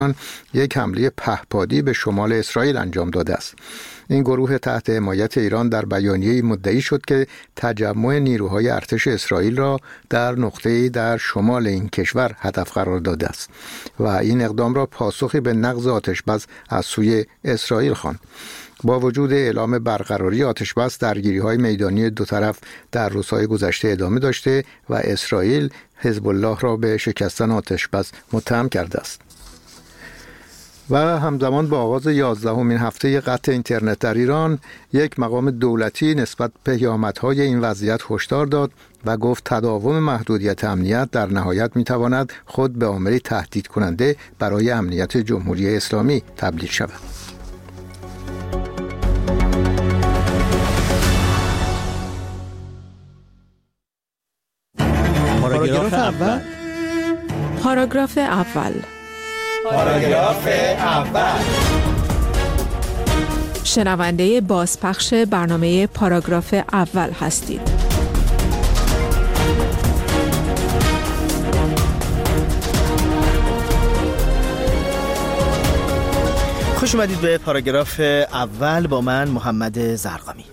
یک حمله پهپادی به شمال اسرائیل انجام داده است. این گروه تحت حمایت ایران در بیانیه‌ای مدعی شد که تجمع نیروهای ارتش اسرائیل را در نقطه‌ای در شمال این کشور هدف قرار داده است و این اقدام را پاسخی به نقض آتش‌بس از سوی اسرائیل خواند. با وجود اعلام برقراری آتش‌بس، درگیری‌های میدانی دو طرف در روزهای گذشته ادامه داشته و اسرائیل حزب الله را به شکستن آتش‌بس متهم کرده است. و همزمان با آغاز 11مین هفته قطع اینترنت در ایران، یک مقام دولتی نسبت به پیامدهای این وضعیت هشدار داد و گفت تداوم محدودیت امنیت در نهایت می‌تواند خود به عاملی تهدید کننده برای امنیت جمهوری اسلامی تبدیل شود. پاراگراف اول. پاراگراف اول. پاراگراف اول. شنونده بازپخش برنامه پاراگراف اول هستید. خوش اومدید به پاراگراف اول با من محمد زرقامی.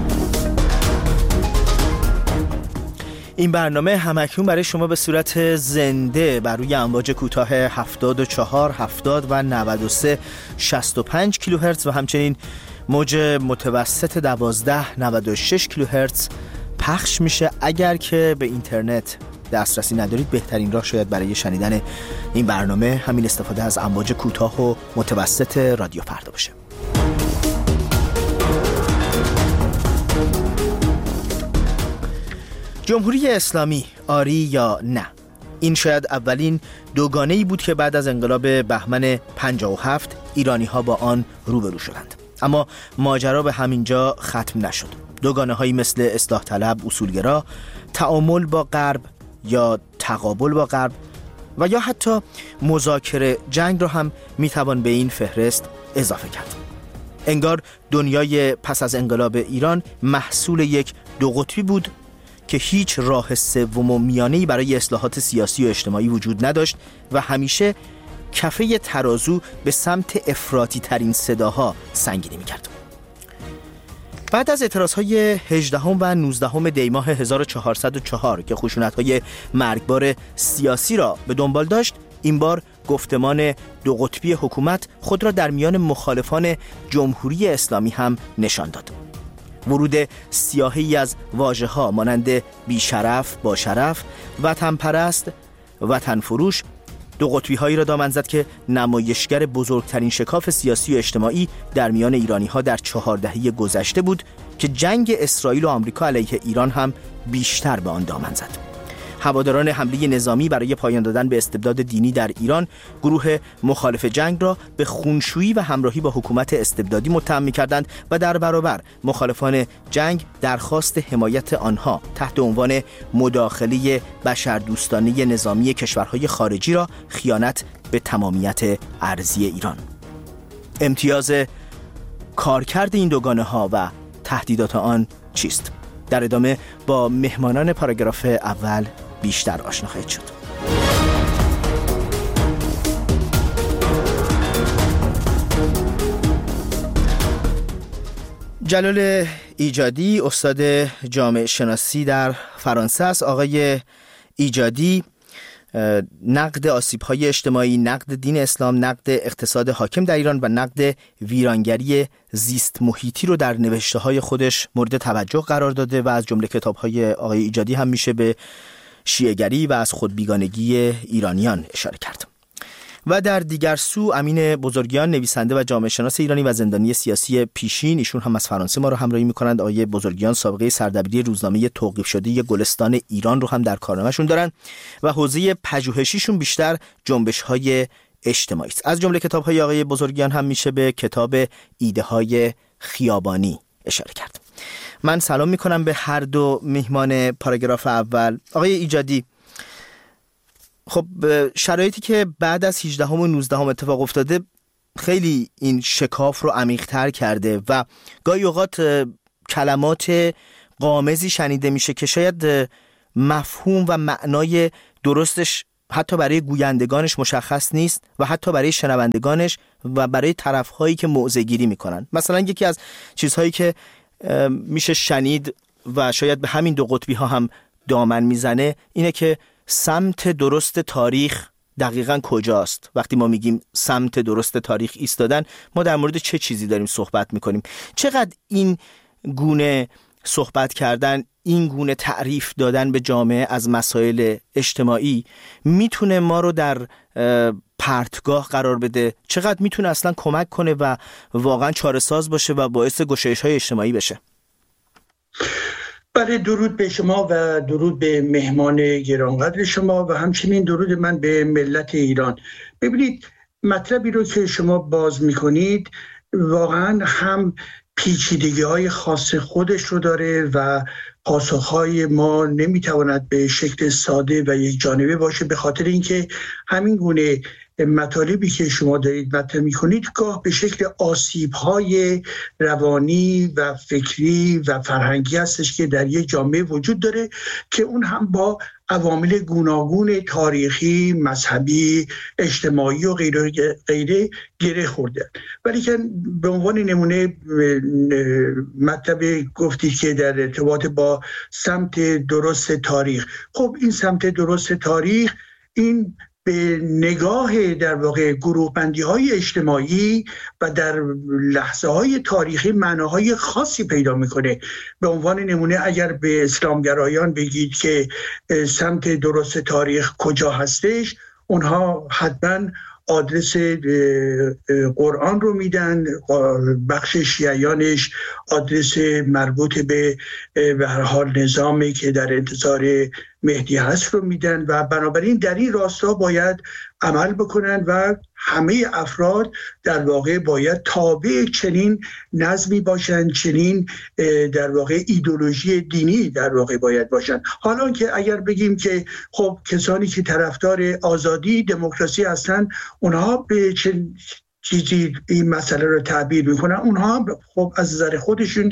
این برنامه همکنون برای شما به صورت زنده بر روی امواج کوتاه 74 70 و 93 65 کیلوهرتز و همچنین موج متوسط 12 96 کیلوهرتز پخش میشه. اگر که به اینترنت دسترسی ندارید، بهترین راه شاید برای شنیدن این برنامه همین استفاده از امواج کوتاه و متوسط رادیو فردا باشه. جمهوری اسلامی آری یا نه؟ این شاید اولین دوگانه‌ای بود که بعد از انقلاب بهمن 57 ایرانی‌ها با آن روبرو شدند. اما ماجرا به همینجا ختم نشد. دوگانه‌هایی مثل اصلاح طلب، اصولگرا، تعامل با غرب یا تقابل با غرب و یا حتی مذاکره جنگ را هم میتوان به این فهرست اضافه کرد. انگار دنیای پس از انقلاب ایران محصول یک دو قطبی بود که هیچ راه سوم و میانه‌ای برای اصلاحات سیاسی و اجتماعی وجود نداشت و همیشه کفه ترازو به سمت افراطی ترین صداها سنگینی می‌کرد. بعد از اعتراضهای 18 و 19 دی ماه 1404 که خشونت‌های مرگبار سیاسی را به دنبال داشت، این بار گفتمان دو قطبی حکومت خود را در میان مخالفان جمهوری اسلامی هم نشان داد. ورود سیاهی از واژه‌ها مانند بیشرف، با شرف، وطن پرست، وطن فروش، دو قطبی هایی را دامن زد که نمایشگر بزرگترین شکاف سیاسی و اجتماعی در میان ایرانی ها در 4 دهه گذشته بود که جنگ اسرائیل و آمریکا علیه ایران هم بیشتر به آن دامن زد. هواداران حمله نظامی برای پایان دادن به استبداد دینی در ایران گروه مخالف جنگ را به خونشویی و همراهی با حکومت استبدادی متهم می‌کردند و در برابر مخالفان جنگ درخواست حمایت آنها تحت عنوان مداخله بشردوستانه نظامی کشورهای خارجی را خیانت به تمامیت ارضی ایران. امتیاز کارکرد این دوگانه‌ها و تهدیدات آن چیست؟ در ادامه با مهمانان پاراگراف اول بیشتر آشنا خواهید شد. جلال ایجادی استاد جامعه شناسی در فرانسه است. آقای ایجادی نقد آسیب‌های اجتماعی، نقد دین اسلام، نقد اقتصاد حاکم در ایران و نقد ویرانگری زیست محیطی رو در نوشته‌های خودش مورد توجه قرار داده و از جمله کتاب‌های آقای ایجادی هم میشه به شیعه‌گری و از خودبیگانگی ایرانیان اشاره کرد. و در دیگر سو امین بزرگیان نویسنده و جامعه شناس ایرانی و زندانی سیاسی پیشین، ایشون هم از فرانسه ما رو همراهی می‌کنند. آقای بزرگیان سابقه سردبیری روزنامه توقیف شده گلستان ایران رو هم در کارنامه‌شون دارن و حوزه پژوهشیشون بیشتر جنبش‌های اجتماعی است. از جمله کتاب‌های آقای بزرگیان هم میشه به کتاب ایده‌های خیابانی اشاره کرد. من سلام می‌کنم به هر دو میهمان پاراگراف اول. آقای ایجادی، خب شرایطی که بعد از 18 و 19 اتفاق افتاده خیلی این شکاف رو عمیق‌تر کرده و گاهی اوقات کلمات غامضی شنیده میشه که شاید مفهوم و معنای درستش حتی برای گویندگانش مشخص نیست و حتی برای شنوندگانش و برای طرف‌هایی که موضع‌گیری می‌کنن. مثلا یکی از چیزهایی که میشه شنید و شاید به همین دو قطبی ها هم دامن میزنه اینه که سمت درست تاریخ دقیقاً کجاست. وقتی ما میگیم سمت درست تاریخ ایستادن، ما در مورد چه چیزی داریم صحبت میکنیم؟ چقدر این گونه صحبت کردن، این گونه تعریف دادن به جامعه از مسائل اجتماعی میتونه ما رو در پرتگاه قرار بده؟ چقدر میتونه اصلا کمک کنه و واقعا چاره‌ساز باشه و باعث گشایش‌های اجتماعی بشه؟ بله، درود به شما و درود به مهمان گرانقدر شما و همچنین درود من به ملت ایران. ببینید، مطلبی رو که شما باز میکنید واقعا هم پیچیدگی‌های خاص خودش رو داره و پاسخهای ما نمیتواند به شکل ساده و یک جانبه باشه، به خاطر اینکه همین گونه مطالبی که شما دارید مطرح می‌کنید گاه به شکل آسیب‌های روانی و فکری و فرهنگی هستش که در یک جامعه وجود داره که اون هم با عوامل گوناگون تاریخی، مذهبی، اجتماعی و غیره گره خورده. ولی که به عنوان نمونه مطلب گفتید که در ارتباط با سمت درست تاریخ، خب این سمت درست تاریخ این به نگاه در واقع گروه‌بندی‌های اجتماعی و در لحظه‌های تاریخی معناهای خاصی پیدا می‌کنه. به عنوان نمونه اگر به اسلامگرایان بگید که سمت درست تاریخ کجا هستش، اونها حتماً آدرس قرآن رو میدن، بخش شیعیانش آدرس مربوط به هر حال نظامی که در انتظار مهدی هست رو میدن و بنابراین در این راستا باید عمل بکنن و همه افراد در واقع باید تابع چنین نظمی باشن، چنین در واقع ایدئولوژی دینی در واقع باید باشن. حالا که اگر بگیم که خب کسانی که طرفدار آزادی دموکراسی هستن اونها به چه چیزی این مسئله رو تعبیر میکنن، اونها خب از نظر خودشون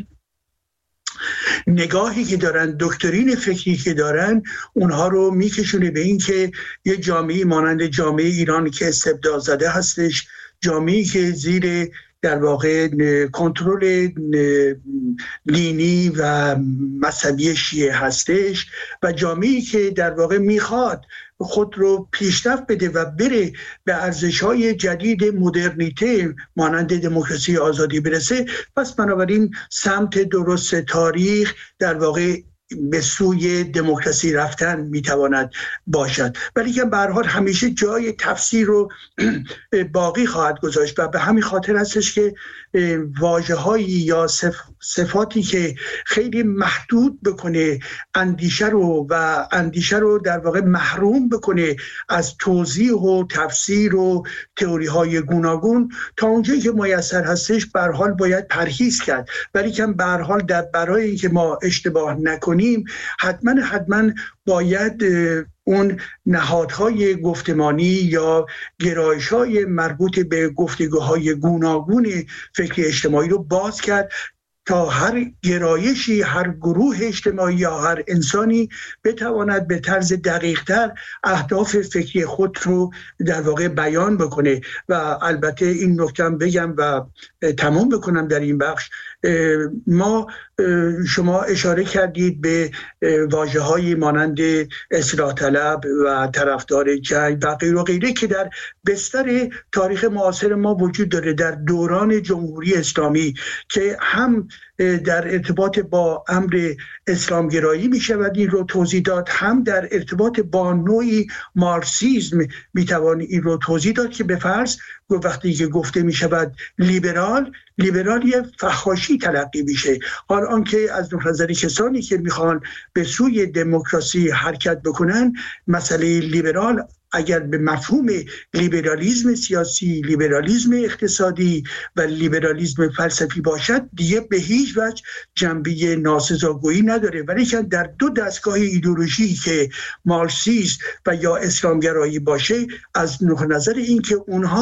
نگاهی که دارن، دکترین فکری که دارن، اونها رو میکشونه به این که یه جامعه مانند جامعه ایران که استبداد زده هستش، جامعه‌ای که زیر در واقع کنترل دینی و مذهبی شیعه هستش و جامعه‌ای که در واقع میخواد خود رو پیشرفت بده و بره به ارزش‌های جدید مدرنیته مانند دموکراسی آزادی برسه، پس بنابراین سمت درست تاریخ در واقع به سوی دموکراسی رفتن میتواند باشد. ولی که به هر حال همیشه جای تفسیر رو باقی خواهد گذاشت و به همین خاطر هستش که واژه‌هایی یا صفاتی که خیلی محدود بکنه اندیشه رو در واقع محروم بکنه از توضیح و تفسیر و تئوری‌های گوناگون، تا اونجایی که میسر هستش به هر حال باید پرهیز کرد. ولی که به هر حال برای اینکه ما اشتباه نکنیم حتما باید اون نهادهای گفتمانی یا گرایش‌های مربوط به گفتگوهای گوناگون فکری اجتماعی رو باز کرد تا هر گرایشی، هر گروه اجتماعی یا هر انسانی بتواند به طرز دقیق‌تر اهداف فکری خود رو در واقع بیان بکنه. و البته این نکته بگم و تمام بکنم در این بخش، شما اشاره کردید به واژه‌هایی مانند اصلاح طلب و طرفدار جنگ و غیره و غیره که در بستر تاریخ معاصر ما وجود داره در دوران جمهوری اسلامی، که هم در ارتباط با امر اسلامگرایی می شود این رو توضیح داد، هم در ارتباط با نوعی مارکسیسم می توان این رو توضیح داد که به فرض وقتی که گفته می شود لیبرال یه فحاشی تلقی میشه. حال آنکه از نظر کسانی که میخوان به سوی دموکراسی حرکت بکنن، مسئله لیبرال اگر به مفهوم لیبرالیسم سیاسی، لیبرالیسم اقتصادی و لیبرالیسم فلسفی باشد، دیگه به هیچ وجه جنبه ناسزاگویی نداره. ولی که در دو دستگاه ایدئولوژی که مارکسیسم و یا اسلامگرایی باشه، از نظر این که اونها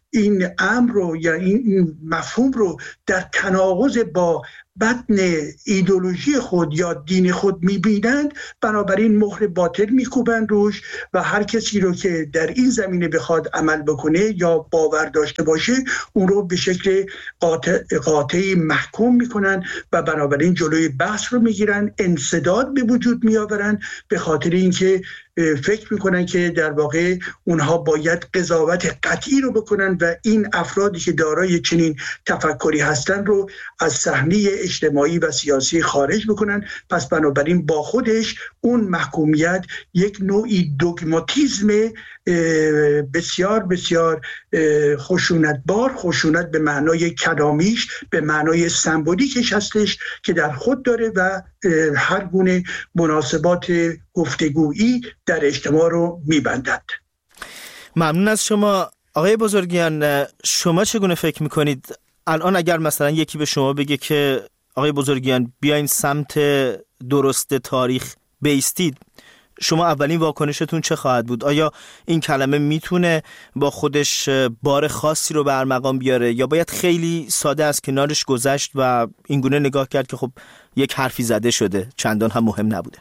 این امر رو یا این مفهوم رو در تناقض با بطن ایدئولوژی خود یا دین خود میبینند، بنابراین مهر باطل میکوبند روش و هر کسی رو که در این زمینه بخواد عمل بکنه یا باور داشته باشه اون رو به شکل قاطعی محکوم میکنن و بنابراین جلوی بحث رو میگیرن، انسداد به وجود میآورن به خاطر اینکه فکر میکنن که در واقع اونها باید قضاوت قطعی رو بکنن و این افرادی که دارای چنین تفکری هستن رو از صحنه اجتماعی و سیاسی خارج بکنن. پس بنابراین با خودش اون محکومیت یک نوعی دوگماتیزم بسیار بسیار خشونتبار، خشونت به معنای کلامیش، به معنای سمبولیکش هستش که در خود داره و هر گونه مناسبات گفتگویی در اجتماع رو میبندد. ممنون از شما آقای بزرگیان. شما چگونه فکر میکنید الان اگر مثلا یکی به شما بگه که آقای بزرگیان بیاین سمت درست تاریخ بیستید، شما اولین واکنشتون چه خواهد بود؟ آیا این کلمه میتونه با خودش بار خاصی رو به ارمغان بیاره یا باید خیلی ساده از کنارش گذشت و اینگونه نگاه کرد که خب یک حرفی زده شده، چندان هم مهم نبوده؟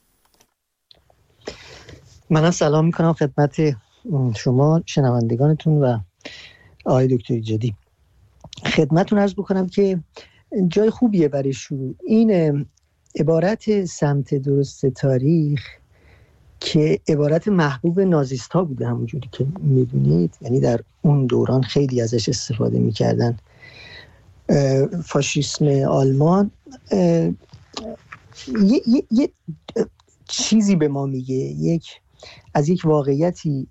من سلام میکنم خدمت شما شنوندگانتون و آقای دکتر ایجادی. خدمتتون عرض بکنم که جای خوبیه برای شروع این عبارت سمت درست تاریخ که عبارت محبوب نازیست ها بوده، همونجوری که میدونید، یعنی در اون دوران خیلی ازش استفاده میکردن. فاشیسم آلمان یه چیزی به ما میگه، از یک واقعیتی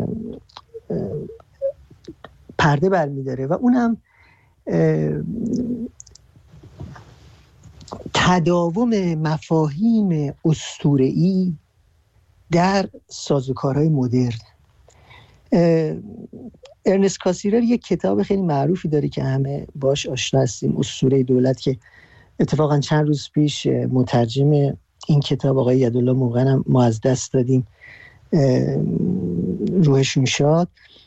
پرده برمیداره و اونم تداوم مفاهیم اسطوره‌ای در سازوکارهای مدرن. ارنست کاسیرر یک کتاب خیلی معروفی داره که همه باش آشنا هستیم، اسطوره دولت، که اتفاقا چند روز پیش مترجم این کتاب آقای یدالله موقعا ما از دست دادیم، روحشون شاد.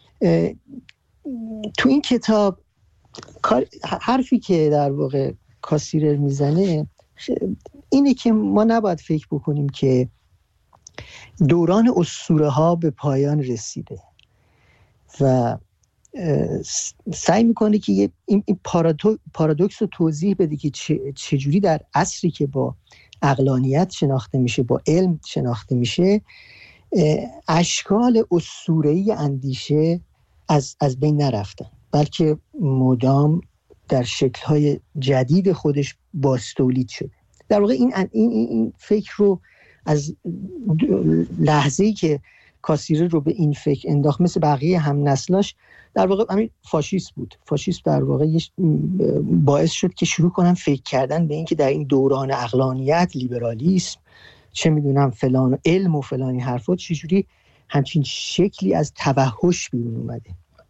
تو این کتاب حرفی که در واقع کاسیرر میزنه اینه که ما نباید فکر بکنیم که دوران اسطوره ها به پایان رسیده و سعی میکنه که این پارادوکس رو توضیح بده که چجوری در عصری که با عقلانیت شناخته میشه، با علم شناخته میشه، اشکال اسطوره‌ای اندیشه از بین نرفتن، بلکه مدام در شکل‌های جدید خودش باستولید شده. در واقع این فکر رو از لحظه‌ای که کاسیرر رو به این فکر انداخت، مثل بقیه هم نسلاش، در واقع همین فاشیست بود. فاشیست در واقع باعث شد که شروع کنن فکر کردن به این که در این دوران عقلانیت، لیبرالیسم، چه میدونم فلان علم و فلانی حرفا، چجوری همچین شکلی از توحش بیرون اومده.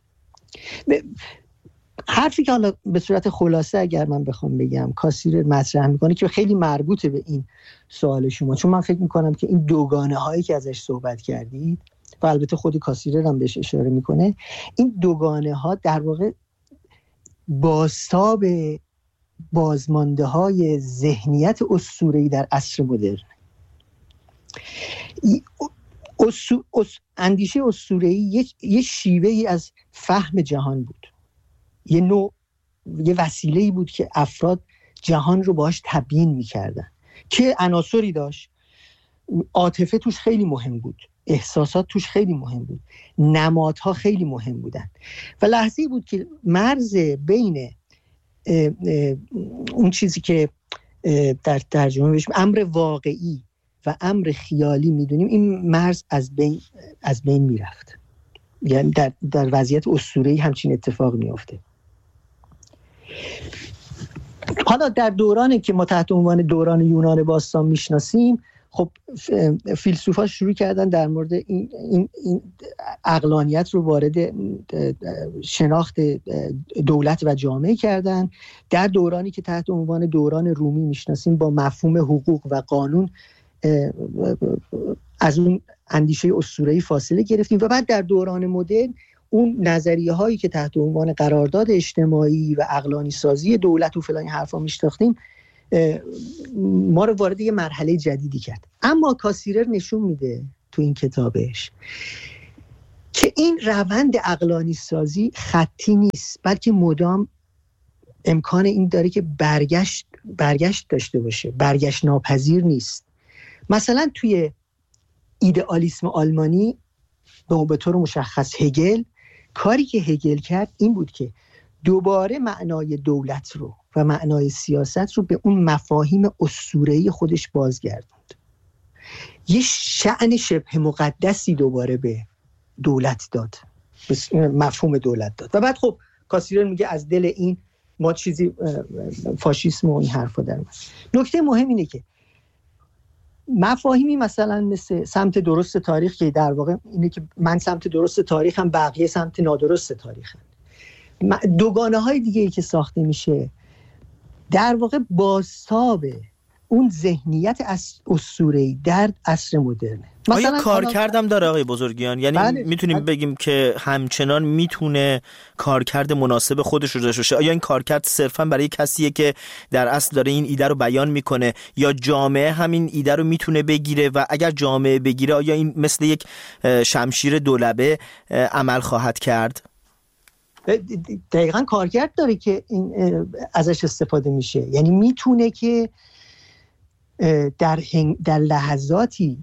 حرفی که حالا به صورت خلاصه اگر من بخوام بگم کاسیرر مطرح میکنه که خیلی مربوطه به این سوال شما، چون من فکر میکنم که این دوگانه هایی که ازش صحبت کردید و البته خود کاسیرر هم بهش اشاره میکنه، این دوگانه ها در واقع بازتاب بازمانده های ذهنیت اسطوره‌ای در عصر مدرن. اندیشه اسطوره‌ای یه شیوهی از فهم جهان بود، یه وسیله‌ای بود که افراد جهان رو باهاش تبیین می‌کردن که عناصری داشت. عاطفه توش خیلی مهم بود، احساسات توش خیلی مهم بود، نمادها خیلی مهم بودن و لحظه‌ای بود که مرز بین اون چیزی که در ترجمه بهش امر واقعی و امر خیالی میدونیم، این مرز از بین میرفت. یعنی در وضعیت اسطوره‌ای همچین اتفاق میفته. حالا در دورانی که ما تحت عنوان دوران یونان باستان میشناسیم، خب فیلسوفا شروع کردن در مورد این عقلانیت رو وارد شناخت دولت و جامعه کردن. در دورانی که تحت عنوان دوران رومی میشناسیم، با مفهوم حقوق و قانون از اون اندیشه اسطوره‌ای فاصله گرفتیم و بعد در دوران مدرن اون نظریه هایی که تحت عنوان قرارداد اجتماعی و عقلانی سازی دولت و فلان حرفا میشناختیم ما رو وارد یه مرحله جدیدی کرد. اما کاسیرر نشون میده تو این کتابش که این روند عقلانی سازی خطی نیست، بلکه مدام امکان این داره که برگشت داشته باشه، برگشت ناپذیر نیست. مثلا توی ایدئالیسم آلمانی به طور مشخص هگل، کاری که هگل کرد این بود که دوباره معنای دولت رو و معنای سیاست رو به اون مفاهیم اسطوره‌ای خودش بازگردوند. یه شأن شبه مقدسی دوباره به دولت داد، مفهوم دولت داد. و بعد خب کاسیرر میگه از دل این ما چیزی فاشیسم و این حرفا در اومد. نکته مهم اینه که مفاهیمی مثلا مثل سمت درست تاریخ که در واقع اینه که من سمت درست تاریخم، بقیه سمت نادرست تاریخم، دوگانه های دیگه ای که ساخته میشه در واقع بازتاب اون ذهنیت اسطوره‌ای در عصر مدرنه. آیا کار کردم داره آقای بزرگیان؟ یعنی بله، میتونیم بگیم که همچنان میتونه کارکرد مناسب خودش رو داشته باشه؟ آیا این کارکرد صرفا برای کسیه که در اصل داره این ایده رو بیان میکنه، یا جامعه همین ایده رو میتونه بگیره و اگر جامعه بگیره آیا این مثل یک شمشیر دولبه عمل خواهد کرد؟ دقیقاً کارکرد داره که این ازش استفاده میشه. یعنی میتونه که در لحظاتی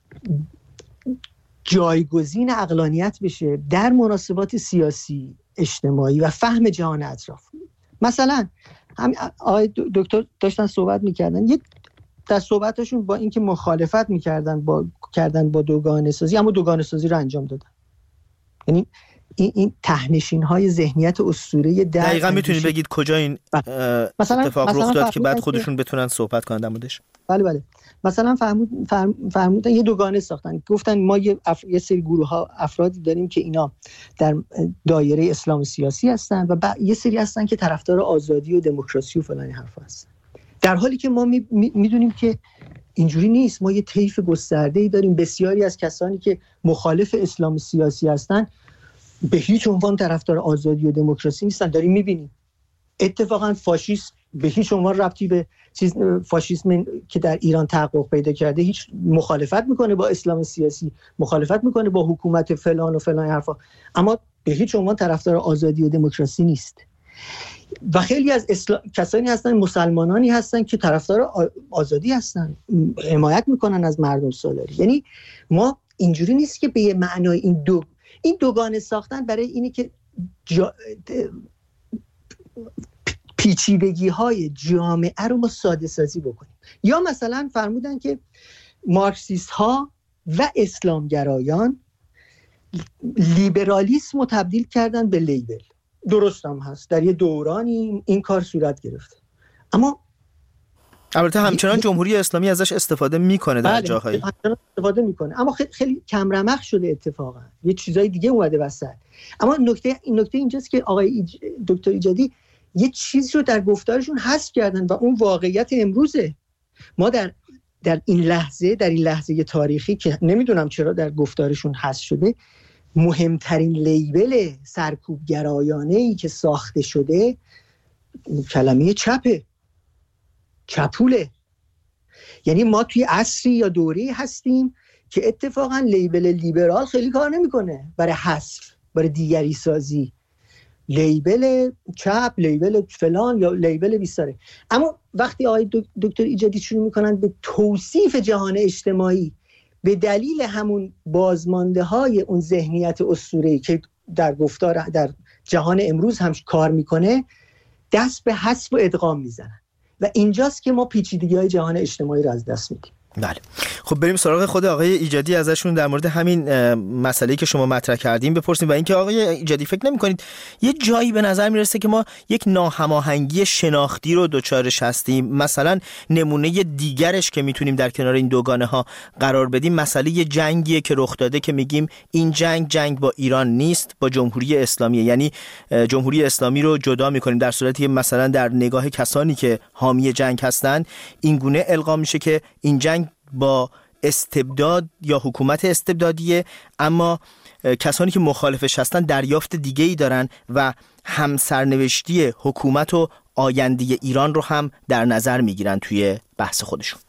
جایگزین عقلانیت بشه در مناسبات سیاسی، اجتماعی و فهم جهان اطراف. مثلا آقای دکتر داشتن صحبت میکردن، یک در صحبتاشون با اینکه مخالفت میکردن با دوگانه سازی، اما دوگانه سازی رو انجام دادن. یعنی این تهنشین های ذهنیت اسطوره‌ای دقیقاً میتونید بگید کجا این اتفاق رخ داد که بعد خودشون بتونن صحبت کنن در موردش؟ بله مثلا فرمودن یه دوگانه ساختن، گفتن ما یه سری گروه ها افرادی داریم که اینا در دایره اسلام سیاسی هستن و یه سری هستن که طرفدار آزادی و دموکراسی و فلان حرفا هستن، در حالی که ما میدونیم که اینجوری نیست. ما یه طیف گسترده‌ای داریم، بسیاری از کسانی که مخالف اسلام سیاسی هستن به هیچ عنوان طرفدار آزادی و دموکراسی نیستن. داریم میبینیم اتفاقا فاشیسم به هیچ عنوان ربطی به فاشیسم که در ایران تحقق پیدا کرده، هیچ مخالفت میکنه با اسلام سیاسی، مخالفت میکنه با حکومت فلان و فلان حرفا، اما به هیچ عنوان طرفدار آزادی و دموکراسی نیست. و خیلی از کسانی هستن، مسلمانانی هستن که طرفدار آزادی هستن، حمایت میکنن از مردم سالاری. یعنی ما اینجوری نیست که به یه معنای این دوگانه ساختن برای اینه که پیچیدگی های جامعه رو ما ساده سازی بکنیم. یا مثلا فرمودن که مارکسیست ها و اسلامگرایان لیبرالیسم رو تبدیل کردن به لیبل. درست هم هست، در یه دورانی این کار صورت گرفته، اما البته همچنان جمهوری اسلامی ازش استفاده میکنه در جاهایی. همچنان استفاده میکنه، اما خیلی کم رمق شده اتفاقا، یه چیزای دیگه اومده وسط. اما نکته اینجاست که آقای دکتر ایجادی یه چیزی رو در گفتارشون حذف کردن و اون واقعیت امروزه. ما در این لحظه تاریخی که نمیدونم چرا در گفتارشون حذف شده، مهمترین لیبل سرکوبگرایانه‌ای که ساخته شده کلمه چپوله. یعنی ما توی عصری یا دوره‌ای هستیم که اتفاقا لیبل لیبرال خیلی کار نمیکنه برای حذف، برای دیگری سازی. لیبل چپ، لیبل فلان یا لیبل بیساره. اما وقتی آقای دکتر ایجادی شروع میکنن به توصیف جهان اجتماعی به دلیل همون بازمانده های اون ذهنیت اسطوره‌ای که در گفتار در جهان امروز هم کار میکنه، دست به حذف و ادغام میزنن و اینجاست که ما پیچیدگی‌های جهان اجتماعی رو از دست میدیم. بله، خب بریم سراغ خود آقای ایجادی، ازشون در مورد همین مسئله‌ای که شما مطرح کردیم بپرسیم. و اینکه آقای ایجادی فکر نمی‌کنید یه جایی به نظر میرسه که ما یک ناهماهنگی شناختی رو دوچارش هستیم؟ مثلا نمونه دیگرش که میتونیم در کنار این دوگانه ها قرار بدیم مسئله جنگیه که رخ داده که میگیم این جنگ با ایران نیست، با جمهوری اسلامیه. یعنی جمهوری اسلامی رو جدا می‌کنیم، در صورتی که مثلا در نگاه کسانی که حامی جنگ هستن این گونه القا میشه که این جنگ با استبداد یا حکومت استبدادیه، اما کسانی که مخالفش هستن دریافت دیگه‌ای دارن و همسرنوشتی حکومت و آینده ایران رو هم در نظر میگیرن توی بحث خودشون.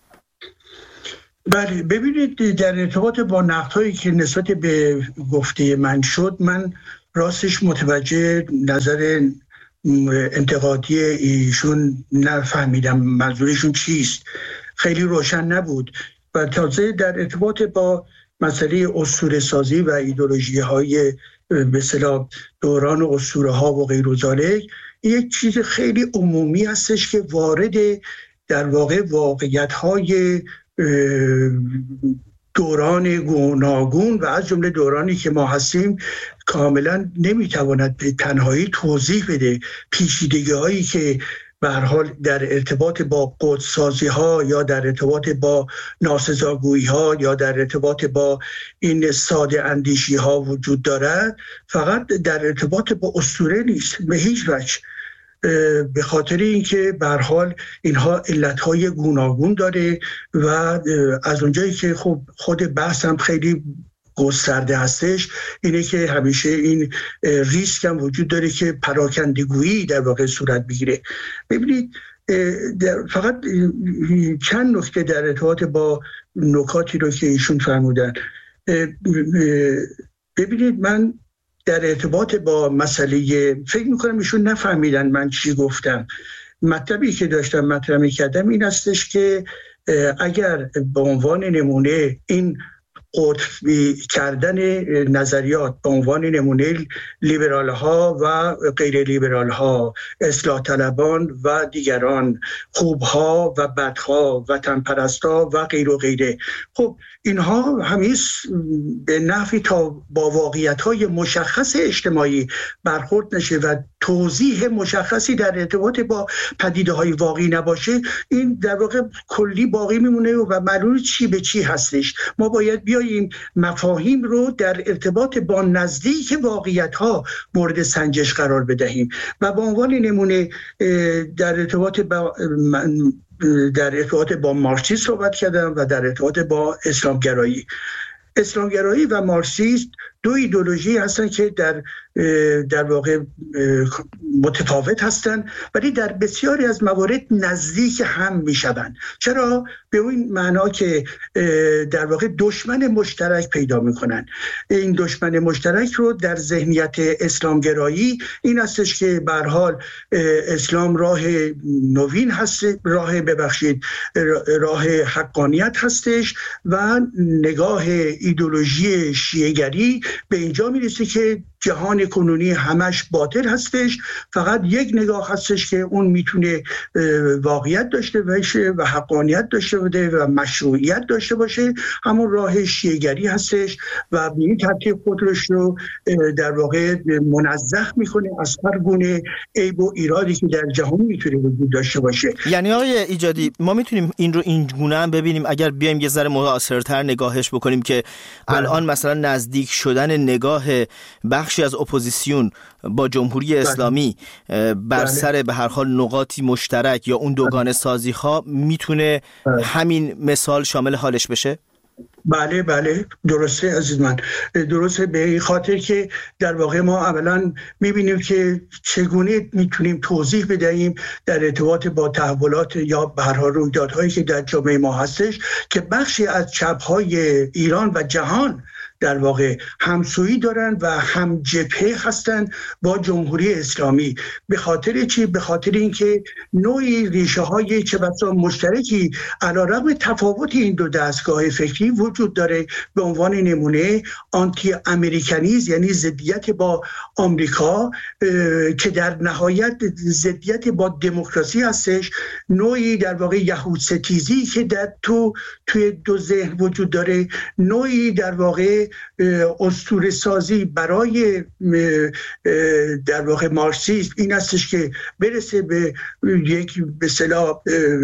بله، ببینید در ارتباط با نقدهایی که نسبت به گفته من شد، من راستش متوجه نظر انتقادی ایشون نفهمیدم منظورشون چیست، خیلی روشن نبود. و تازه در ارتباط با مسئله اسطوره سازی و ایدئولوژی های به اصطلاح دوران اسطوره ها و غیر ذالک، یک چیز خیلی عمومی هستش که وارد در واقع واقعیت های دوران گوناگون و از جمله دورانی که ما هستیم کاملا نمیتواند به تنهایی توضیح بده پیچیدگی هایی که به هر حال در ارتباط با قدسازی ها یا در ارتباط با ناسزاگویی ها یا در ارتباط با این ساده اندیشی ها وجود دارد، فقط در ارتباط با اسطوره نیست به هیچ وجه، به خاطر اینکه به هر حال اینها علتهای گوناگون داره و از اونجایی که خب خود بحث هم خیلی گسترده هستش، اینه که همیشه این ریسک هم وجود داره که پراکندگویی در واقع صورت بگیره. ببینید فقط چند نکته در ارتباط با نکاتی رو که ایشون فرمودن. ببینید من در ارتباط با مسئله فکر میکنم ایشون نفهمیدن من چی گفتم. مطلبی که داشتم مطرح میکردم این هستش که اگر به عنوان نمونه این قطبی کردن نظریات به عنوان نمونه لیبرال ها و غیر لیبرال ها، اصلاح طلبان و دیگران، خوب ها و بد ها، وطن پرست ها و غیر و غیره، خب اینها همیشه به نحوی تا با واقعیت های مشخص اجتماعی برخورد نشه و توضیح مشخصی در ارتباط با پدیده های واقعی نباشه، این در واقع کلی باقی میمونه و معلوم چی به چی هستش. ما باید بیاییم مفاهیم رو در ارتباط با نزدیک واقعیت ها مورد سنجش قرار بدهیم و به عنوان نمونه در ارتباط با مارکسیسم صحبت کردم و در ارتباط با اسلامگرایی و مارکسیسم دو ایدئولوژی هستن که در واقع متفاوت هستن ولی در بسیاری از موارد نزدیک هم میشوند. چرا؟ به این معنا که در واقع دشمن مشترک پیدا میکنن. این دشمن مشترک رو در ذهنیت اسلامگرایی این هستش که به هر حال اسلام راه نوین هست، راه حقانیت هستش و نگاه ایدئولوژی شیعه‌گری به اینجا میرسه که جهان کنونی همش باطل هستش، فقط یک نگاه هستش که اون میتونه واقعیت داشته باشه و حقانیت داشته باشه و مشروعیت داشته باشه، همون راه شیعه‌گری هستش و به این ترتیب خودش رو در واقع منزه میکنه از هر گونه عیب و ایرادی که در جهان میتونه وجود داشته باشه. یعنی آقای ایجادی ما میتونیم این رو این گونه هم ببینیم اگر بیایم یه ذره معاصرتر نگاهش بکنیم که الان مثلا نزدیک شدن نگاه بخشی از اپوزیسیون با جمهوری اسلامی بر سر به هر حال نقاطی مشترک یا اون دوگانه سازی ها میتونه همین مثال شامل حالش بشه؟ بله درسته عزیز من، درسته به این خاطر که در واقع ما اولا میبینیم که چگونه میتونیم توضیح بدهیم در ارتباط با تحولات یا به هر حال رویدادهایی که در جامعه ما هستش که بخشی از چپ‌های ایران و جهان در واقع همسویی دارن و هم جبهه هستن با جمهوری اسلامی. به خاطر چی؟ به خاطر اینکه نوعی ریشه های چه بسا مشترکی علیرغم تفاوت این دو دستگاه فکری وجود داره. به عنوان نمونه آنتی امریکانیسم یعنی ضدیت با آمریکا که در نهایت ضدیت با دموکراسی هستش، نوعی در واقع یهود ستیزی که توی دو ذهن وجود داره، نوعی در واقع اسطوره سازی برای در واقع مارکسیسم این هستش که برسه به یک به اصطلاح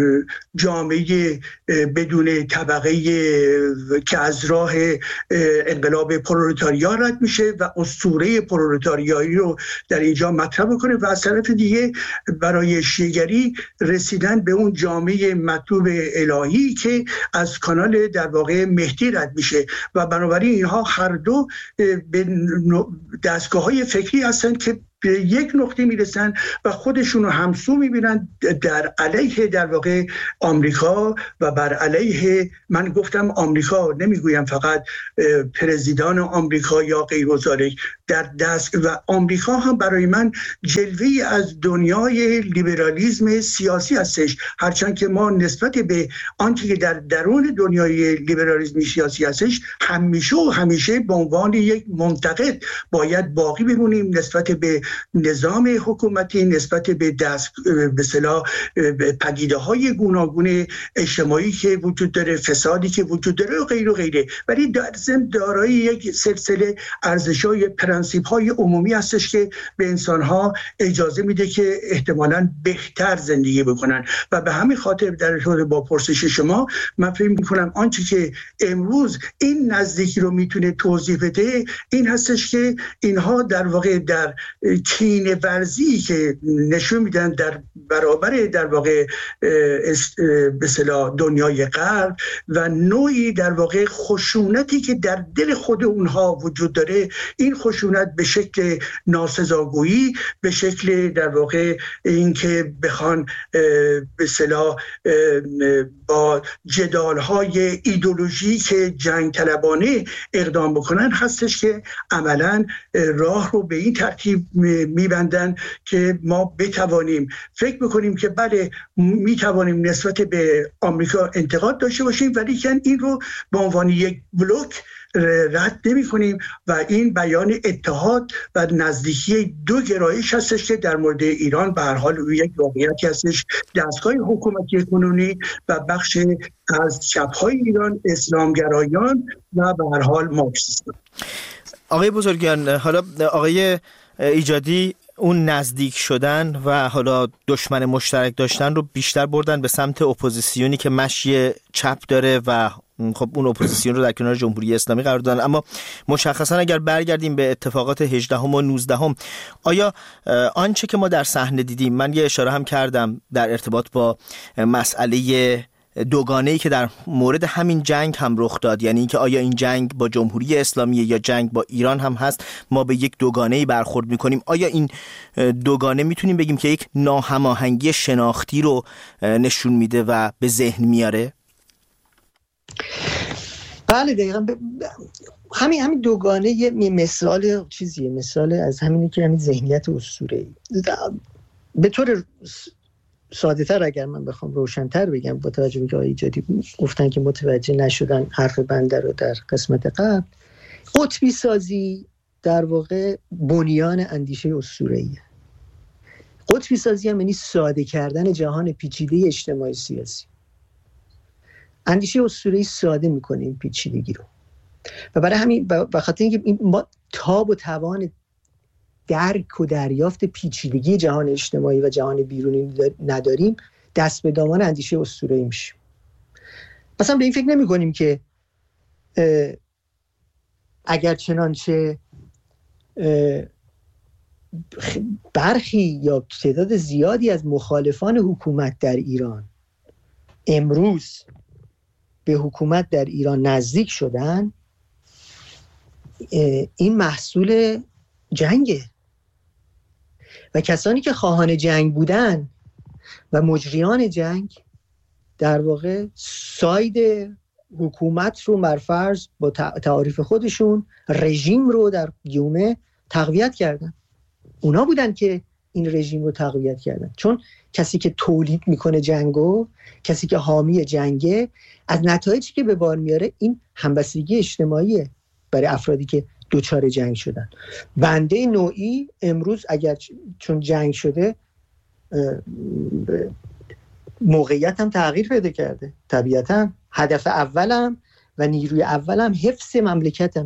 جامعه بدون طبقه که از راه انقلاب پرولتاریا رد میشه و اسطوره پرولتاریایی رو در اینجا مطرح بکنه و از طرف دیگه برای شیعه‌گری رسیدن به اون جامعه مطلوب الهی که از کانال در واقع مهدی رد میشه و بنابراین اینها هر دو به دستگاه‌های فکری هستند که به یک نقطه میرسن و خودشون رو همسو میبینن در علیه در واقع آمریکا و بر علیه، من گفتم آمریکا، نمیگویم فقط پرزیدان آمریکا یا غیر و ذالک، در دست و آمریکا هم برای من جلوه‌ای از دنیای لیبرالیسم سیاسی هستش، هرچند که ما نسبت به آنچه که در درون دنیای لیبرالیسم سیاسی هستش همیشه به عنوان یک منتقد باید باقی بمونیم نسبت به نظام حکومتی، نسبت به به اصطلاح پدیده‌های گوناگون اجتماعی که وجود داره، فسادی که وجود داره و غیره و غیره، ولی در ضمن دارای یک سلسله ارزش‌های پرنسیپ‌های عمومی هستش که به انسان‌ها اجازه میده که احتمالاً بهتر زندگی بکنن و به همین خاطر در ارتباط با پرسش شما من فکر می‌کنم آنچه که امروز این نزدیکی رو میتونه توضیح بده این هستش که اینها در واقع در کینه ورزی که نشون میدن در برابر در واقع به اصطلاح دنیای غرب و نوعی در واقع خشونتی که در دل خود اونها وجود داره، این خشونت به شکل ناسزاگویی، به شکل در واقع اینکه بخوان به اصطلاح با جدال‌های ایدئولوژیک جنگ طلبانه اقدام بکنن هستش که عملاً راه رو به این ترتیب میبندن که ما بتوانیم فکر بکنیم که بله میتوانیم نسبت به آمریکا انتقاد داشته باشیم، ولی که این رو به عنوان یک بلوک رد نمی کنیم و این بیان اتحاد و نزدیکی دو گرایش هستش که در مورد ایران به هر حال یک واقعیتی هستش. دستگاه حکومتی کنونی و بخش از چپ‌های ایران، اسلامگرایان و به هر حال مارکسیستان. آقای بزرگیان، حالا آقای ایجادی اون نزدیک شدن و حالا دشمن مشترک داشتن رو بیشتر بردن به سمت اپوزیسیونی که مشی چپ داره و خب اون اپوزیسیون رو در کنار جمهوری اسلامی قرار دادن. اما مشخصا اگر برگردیم به اتفاقات 18 و 19 آیا آنچه که ما در صحنه دیدیم، من یه اشاره هم کردم در ارتباط با مسئله دوگانه‌ای که در مورد همین جنگ هم رخ داد، یعنی اینکه آیا این جنگ با جمهوری اسلامی یا جنگ با ایران هم هست، ما به یک دوگانه‌ای برخورد می‌کنیم. آیا این دوگانه میتونیم بگیم که یک ناهماهنگی شناختی رو نشون میده و به ذهن میاره؟ بله دقیقاً. همین دوگانه یه مثال چیزیه، مثال از همینی که همین ذهنیت اسطوره‌ای. به طور ساده تر اگر من بخوام روشن‌تر بگم، با توجه به که آقای ایجادی گفتن که متوجه نشدن حرف بنده رو در قسمت قبل، قطبی سازی در واقع بنیان اندیشه اسطوره‌ایه. قطبی سازی هم یعنی ساده کردن جهان پیچیده اجتماعی سیاسی. اندیشه اسطوره‌ای ساده میکنه این پیچیدگی رو و برای همین بخاطر اینکه ما تاب و توان درک و دریافت پیچیدگی جهان اجتماعی و جهان بیرونی نداریم، دست به دامان اندیشه اسطوره‌ای میشیم. مثلا به این فکر نمی کنیم که اگر چنانچه برخی یا تعداد زیادی از مخالفان حکومت در ایران امروز به حکومت در ایران نزدیک شدن، این محصول جنگه و کسانی که خواهان جنگ بودن و مجریان جنگ در واقع ساید حکومت رو مرفرض با تعاریف خودشون رژیم رو در گیومه تقویت کردن. اونا بودن که این رژیم رو تقویت کردن، چون کسی که تولید میکنه جنگو، کسی که حامی جنگه، از نتایجی که به بار میاره این همبستگی اجتماعیه برای افرادی که دوچار جنگ شدن. بنده نوعی امروز اگر چون جنگ شده موقعیت هم تغییر پیدا کرده، طبیعتا هدف اولم و نیروی اولم حفظ مملکتمه،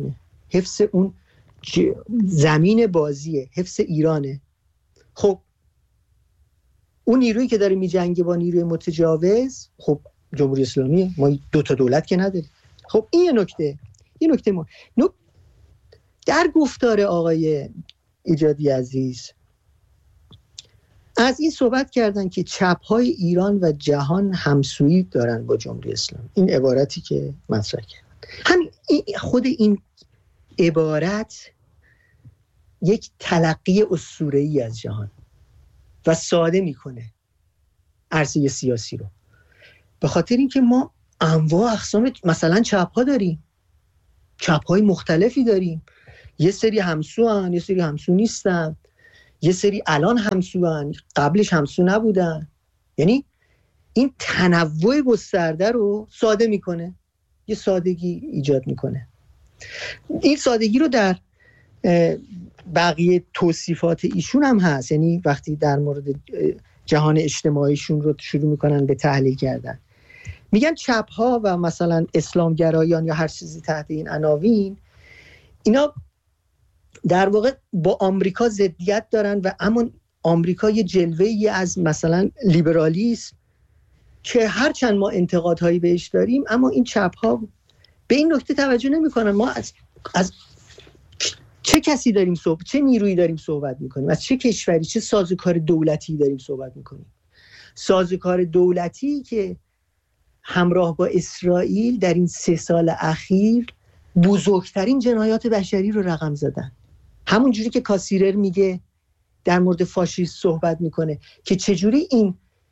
حفظ اون زمین بازیه، حفظ ایرانه. خب اون نیرویی که داره میجنگه با نیروی متجاوز، خب جمهوری اسلامیه، ما 2 تا دولت که نداریم. خب این یه نکته ما در گفتار آقای ایجادی عزیز از این صحبت کردن که چپ‌های ایران و جهان همسویی دارن با جمهوری اسلامی. این عبارتی که مطرح کردن، همین خود این عبارت یک تلقی اسطوره‌ای از جهان و ساده میکنه عرصه سیاسی رو، به خاطر اینکه ما انواع اقسام مثلا چپ‌ها داریم، چپ‌های مختلفی داریم، یه سری همسوان، یه سری همسو نیستن، یه سری الان همسوان، قبلش همسو نبودن. یعنی این تنوع گسترده رو ساده میکنه، یه سادگی ایجاد میکنه. این سادگی رو در بقیه توصیفات ایشون هم هست، یعنی وقتی در مورد جهان اجتماعیشون رو شروع میکنن به تحلیل کردن، میگن چپ‌ها و مثلا اسلامگرایان یا هر چیزی تحت این عناوین، اینا در واقع با آمریکا ضدیت دارن و اما آمریکا یه جلوه‌ای از مثلا لیبرالیسم که هرچند ما انتقادهایی بهش داریم، اما این چپ‌ها به این نکته توجه نمی‌کنن. ما از چه کسی داریم چه نیرویی داریم صحبت می‌کنیم؟ از چه کشوری، چه سازوکار دولتی داریم صحبت می‌کنیم؟ سازوکار دولتی که همراه با اسرائیل در این 3 سال اخیر بزرگترین جنایات بشری رو رقم زدن. همون جوری که کاسیرر میگه در مورد فاشیست صحبت میکنه که چجوری این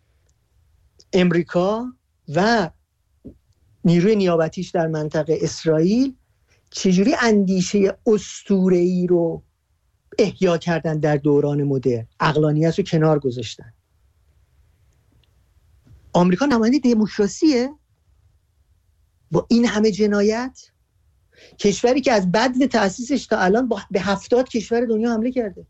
امریکا و نیروی نیابتیش در منطقه اسرائیل چجوری اندیشه اسطوره‌ای رو احیا کردن در دوران مدرن، عقلانیت رو کنار گذاشتن. آمریکا نماینده دموکراسیه با این همه جنایت، کشوری که از بدو تأسیسش تا الان به 70 کشور دنیا حمله کرده.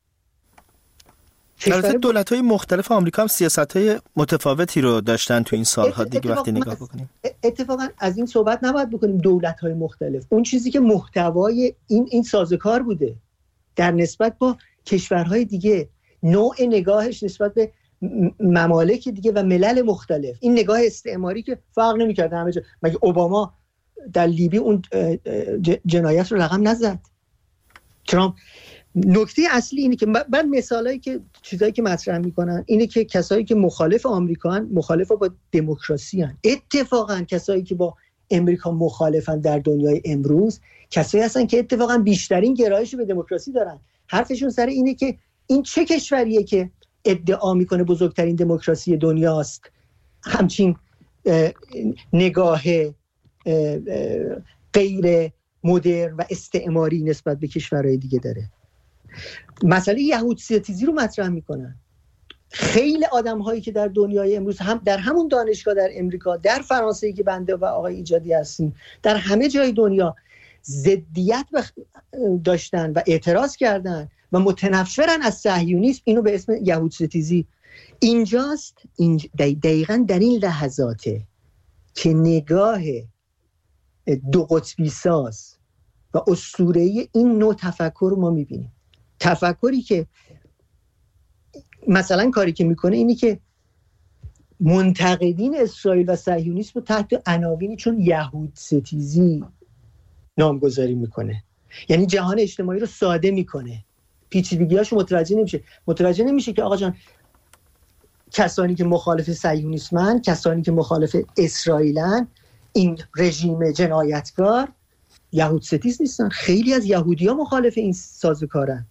البته دولت‌های مختلف آمریکا هم سیاست‌های متفاوتی رو داشتن تو این سال‌ها دیگه. وقتی نگاه بکنیم اتفاقا از این صحبت نباید بکنیم دولت‌های مختلف، اون چیزی که محتوای این سازوکار بوده در نسبت با کشورهای دیگه، نوع نگاهش نسبت به ممالک دیگه و ملل مختلف، این نگاه استعماری که فرق نمی‌کرد همه جا. مگه اوباما در لیبی اون جنایت رو رقم نزد؟ ترامپ. نکته اصلی اینه که بعد مثالایی که چیزایی که مطرح میکنن اینه که کسایی که مخالف آمریکان مخالف با دموکراسی هن. اتفاقا کسایی که با امریکا مخالفن در دنیای امروز کسایی هستن که اتفاقا بیشترین گرایش به دموکراسی دارن. حرفشون سر اینه که این چه کشوریه که ادعا میکنه بزرگترین دموکراسی دنیاست، همچین نگاه غیر مدرن و استعماری نسبت به کشورهای دیگه داره. مسئله یهود ستیزی رو مطرح میکنن. خیلی آدم هایی که در دنیای امروز هم در همون دانشگاه در امریکا، در فرانسه که بنده و آقای ایجادی هستیم، در همه جای دنیا ضدیت داشتن و اعتراض کردن و متنفرن از صهیونیسم، اینو به اسم یهود ستیزی. اینجاست دقیقاً در این لحظاته که نگاه دو قطبی ساز و اسطوره‌ای این نوع تفکر رو ما میبینیم. تفکری که مثلا کاری که میکنه اینی که منتقدین اسرائیل و صهیونیسم رو تحت عناوینی چون یهود ستیزی نامگذاری میکنه، یعنی جهان اجتماعی رو ساده میکنه، پیچیدگی‌هاشو متوجه نمیشه که آقا جان کسانی که مخالف صهیونیسمن، کسانی که مخالف اسرائیلن، این رژیم جنایتکار یهود ستیز نیستن. خیلی از یهودی‌ها مخالف این سازوکارن.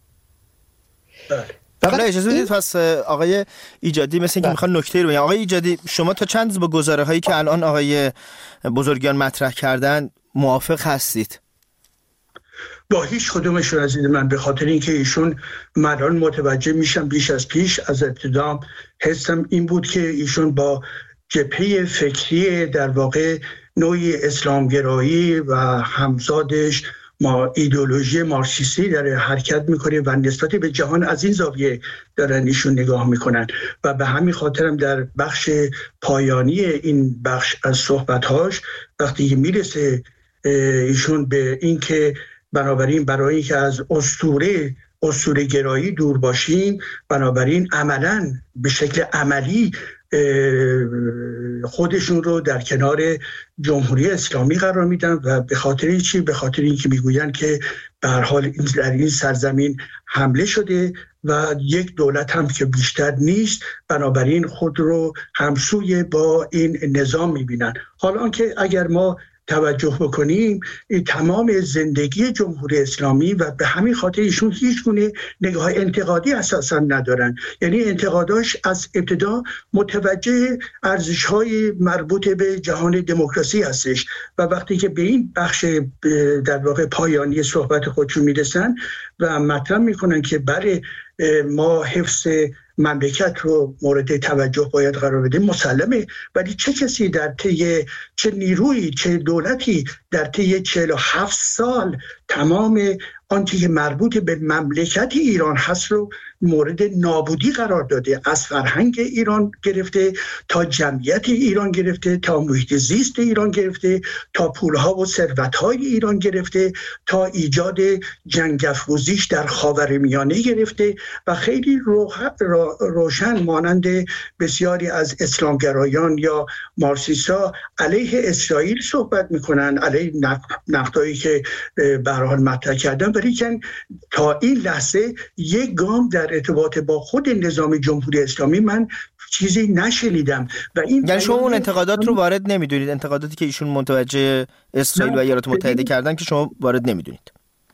حالا اجازه بدید پس آقای ایجادی مثل اینکه میخوان نکته رو بگن. آقای ایجادی شما تا چند روز با گزاره‌هایی که الان آقای بزرگیان مطرح کردن موافق هستید؟ با هیچ کدومشون عزیز من، به خاطر اینکه ایشون من الان متوجه میشم بیش از پیش، از ابتدا حسم این بود که ایشون با جبهه فکری در واقع نوعی اسلامگرایی و همزادش ما ایدئولوژی مارکسیستی داره حرکت میکنه و نسبت به جهان از این زاویه دارن ایشون نگاه میکنن و به همین خاطرم در بخش پایانی این بخش از صحبت‌هاش وقتی میرسه ایشون به این که بنابراین برای اینکه از اسطوره گرایی دور باشیم، بنابراین عملاً به شکل عملی خودشون رو در کنار جمهوری اسلامی قرار میدن. و به خاطر چی؟ به خاطر اینکه میگوین که به هر حال در این سرزمین حمله شده و یک دولت هم که بیشتر نیست، بنابراین خود رو همسوی با این نظام میبینن. حالا که اگر ما توجه بکنیم، تمام زندگی جمهوری اسلامی و به همین خاطر ایشون هیچ گونه نگاه انتقادی اساسا ندارن، یعنی انتقاداش از ابتدا متوجه ارزش‌های مربوط به جهان دموکراسی هستش و وقتی که به این بخش در واقع پایانی صحبت خودشون میرسن و مطرح میکنن که برای ما حفظ مملکت رو مورد توجه باید قرار بده، مسلمه، ولی چه کسی در طی چه نیرویی چه دولتی در طی 47 سال تمام آنچه که مربوط به مملکت ایران هست رو مورد نابودی قرار داده، از فرهنگ ایران گرفته تا جمعیت ایران گرفته تا محیط زیست ایران گرفته تا پولها و ثروت‌های ایران گرفته تا ایجاد جنگ افروزیش در خاورمیانه گرفته و خیلی روشن مانند بسیاری از اسلامگرایان یا مارکسیست‌ها علیه اسرائیل صحبت میکنن، علیه نقدایی که به هر حال مطرح کردن، ولی که تا این لحظه یک گام در ارتباط با خود نظام جمهوری اسلامی من چیزی نشنیدم. و این یعنی شما اون انتقادات رو وارد نمیدونید، انتقاداتی که ایشون متوجه اسرائیل و ایالات متحده کردن که شما وارد نمیدونید؟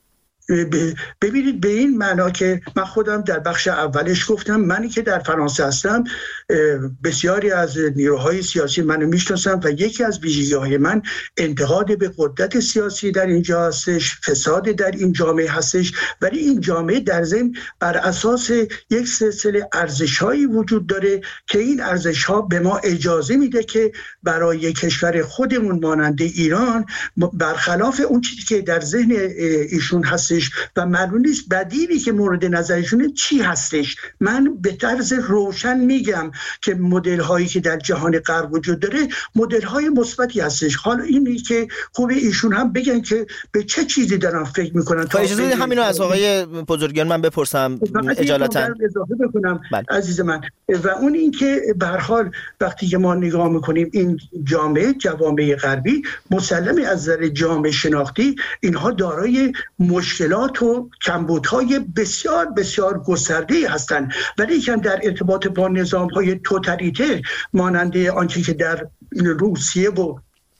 ببینید به این معنا که من خودم در بخش اولش گفتم، منی که در فرانسه هستم بسیاری از نیروهای سیاسی منو میشناسم و یکی از ویژگی‌های من انتقاد به قدرت سیاسی در اینجا هستش، فساد در این جامعه هستش، ولی این جامعه در ضمن بر اساس یک سلسله ارزش‌هایی وجود داره که این ارزش‌ها به ما اجازه میده که برای کشور خودمون مانند ایران برخلاف اون چیزی که در ذهن ایشون هست و معلوم نیست بدیلی که مورد نظرشونه چی هستش، من به طرز روشن میگم که مدل هایی که در جهان غرب وجود داره مدل های مثبتی هستش. حالا اینی که خوب ایشون هم بگن که به چه چیزی دارن فکر میکنن. تا اجازه بدید همینو از آقای بزرگیان من بپرسم اجالتا اضافه بکنم عزیز من، و اون این که به هر حال وقتی که ما نگاه میکنیم این جوامع غربی مسلمه از نظر جامعه شناختی اینها دارای مشکلات و کمبودهای بسیار بسیار گسترده هستند، ولی که در ارتباط با نظام‌های توتالیتر مانند آنچه که در روسیه و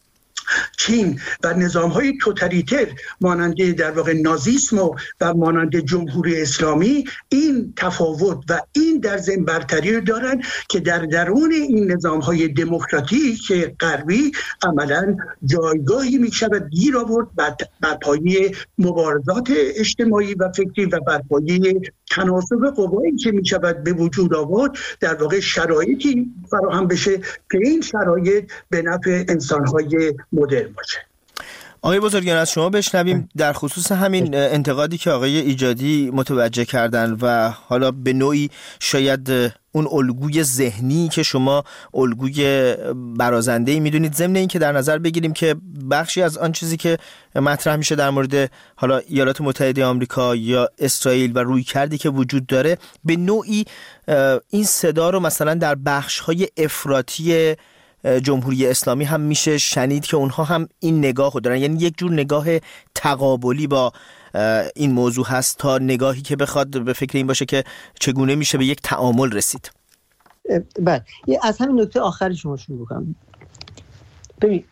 چین و نظام‌های توتالیتر مانند در واقع نازیسم و مانند جمهوری اسلامی این تفاوت و این در ضمن برتری رو دارن که در درون این نظام‌های دموکراتیک غربی عملاً جایگاهی می‌شود گیر آورد بر پایه مبارزات اجتماعی و فکری و بر پایه تناسب قوایی که می‌شود به وجود آورد، در واقع شرایطی فراهم بشه که این شرایط به نفع انسان‌های مدرن باشه. آقای بزرگیان از شما بشنویم در خصوص همین انتقادی که آقای ایجادی متوجه کردن و حالا به نوعی شاید اون الگوی ذهنی که شما الگوی برازنده‌ای میدونید، ضمن این که در نظر بگیریم که بخشی از آن چیزی که مطرح میشه در مورد حالا ایالات متحده آمریکا یا اسرائیل و رویکردی که وجود داره به نوعی این صدا رو مثلا در بخش‌های افراطی جمهوری اسلامی هم میشه شنید که اونها هم این نگاه رو دارن، یعنی یک جور نگاه تقابلی با این موضوع هست تا نگاهی که بخواد به فکر این باشه که چگونه میشه به یک تعامل رسید. بله، از همین نکته آخری شما شروع بکنم. ببین،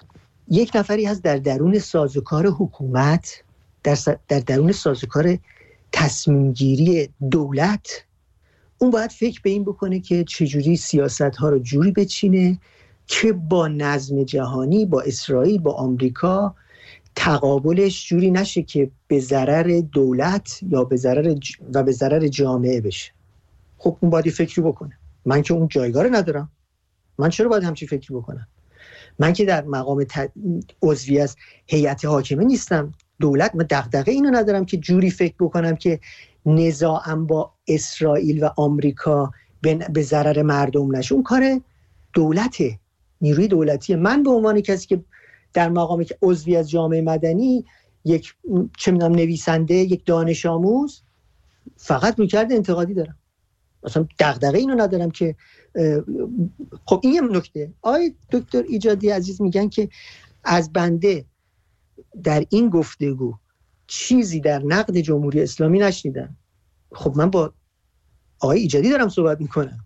یک نفری هست در درون سازوکار حکومت، در درون سازوکار تصمیم گیری دولت، اون باید فکر به این بکنه که چجوری سیاست ها رو جوری بچینه که با نظم جهانی، با اسرائیل، با آمریکا تقابلش جوری نشه که به ضرر دولت یا به ضرر جامعه بشه. خب اون باید فکری بکنه. من که اون جایگاه رو ندارم، من چرا باید همچین فکری بکنم؟ من که در مقام عضوی از هیئت حاکمه نیستم، دولت، من دغدغه اینو ندارم که جوری فکر بکنم که نزاعم با اسرائیل و آمریکا به ضرر مردم نشه. اون کار دولته، نیروی دولتیه. من به عنوان کسی که در مقامی که عضوی از جامعه مدنی، یک چه می‌دونم نویسنده، یک دانش آموز، فقط رویکرد انتقادی دارم، مثلا دغدغه اینو ندارم که خب این یه نکته. آقای دکتر ایجادی عزیز میگن که از بنده در این گفتگو چیزی در نقد جمهوری اسلامی نشنیدم. خب من با آقای ایجادی دارم صحبت میکنم،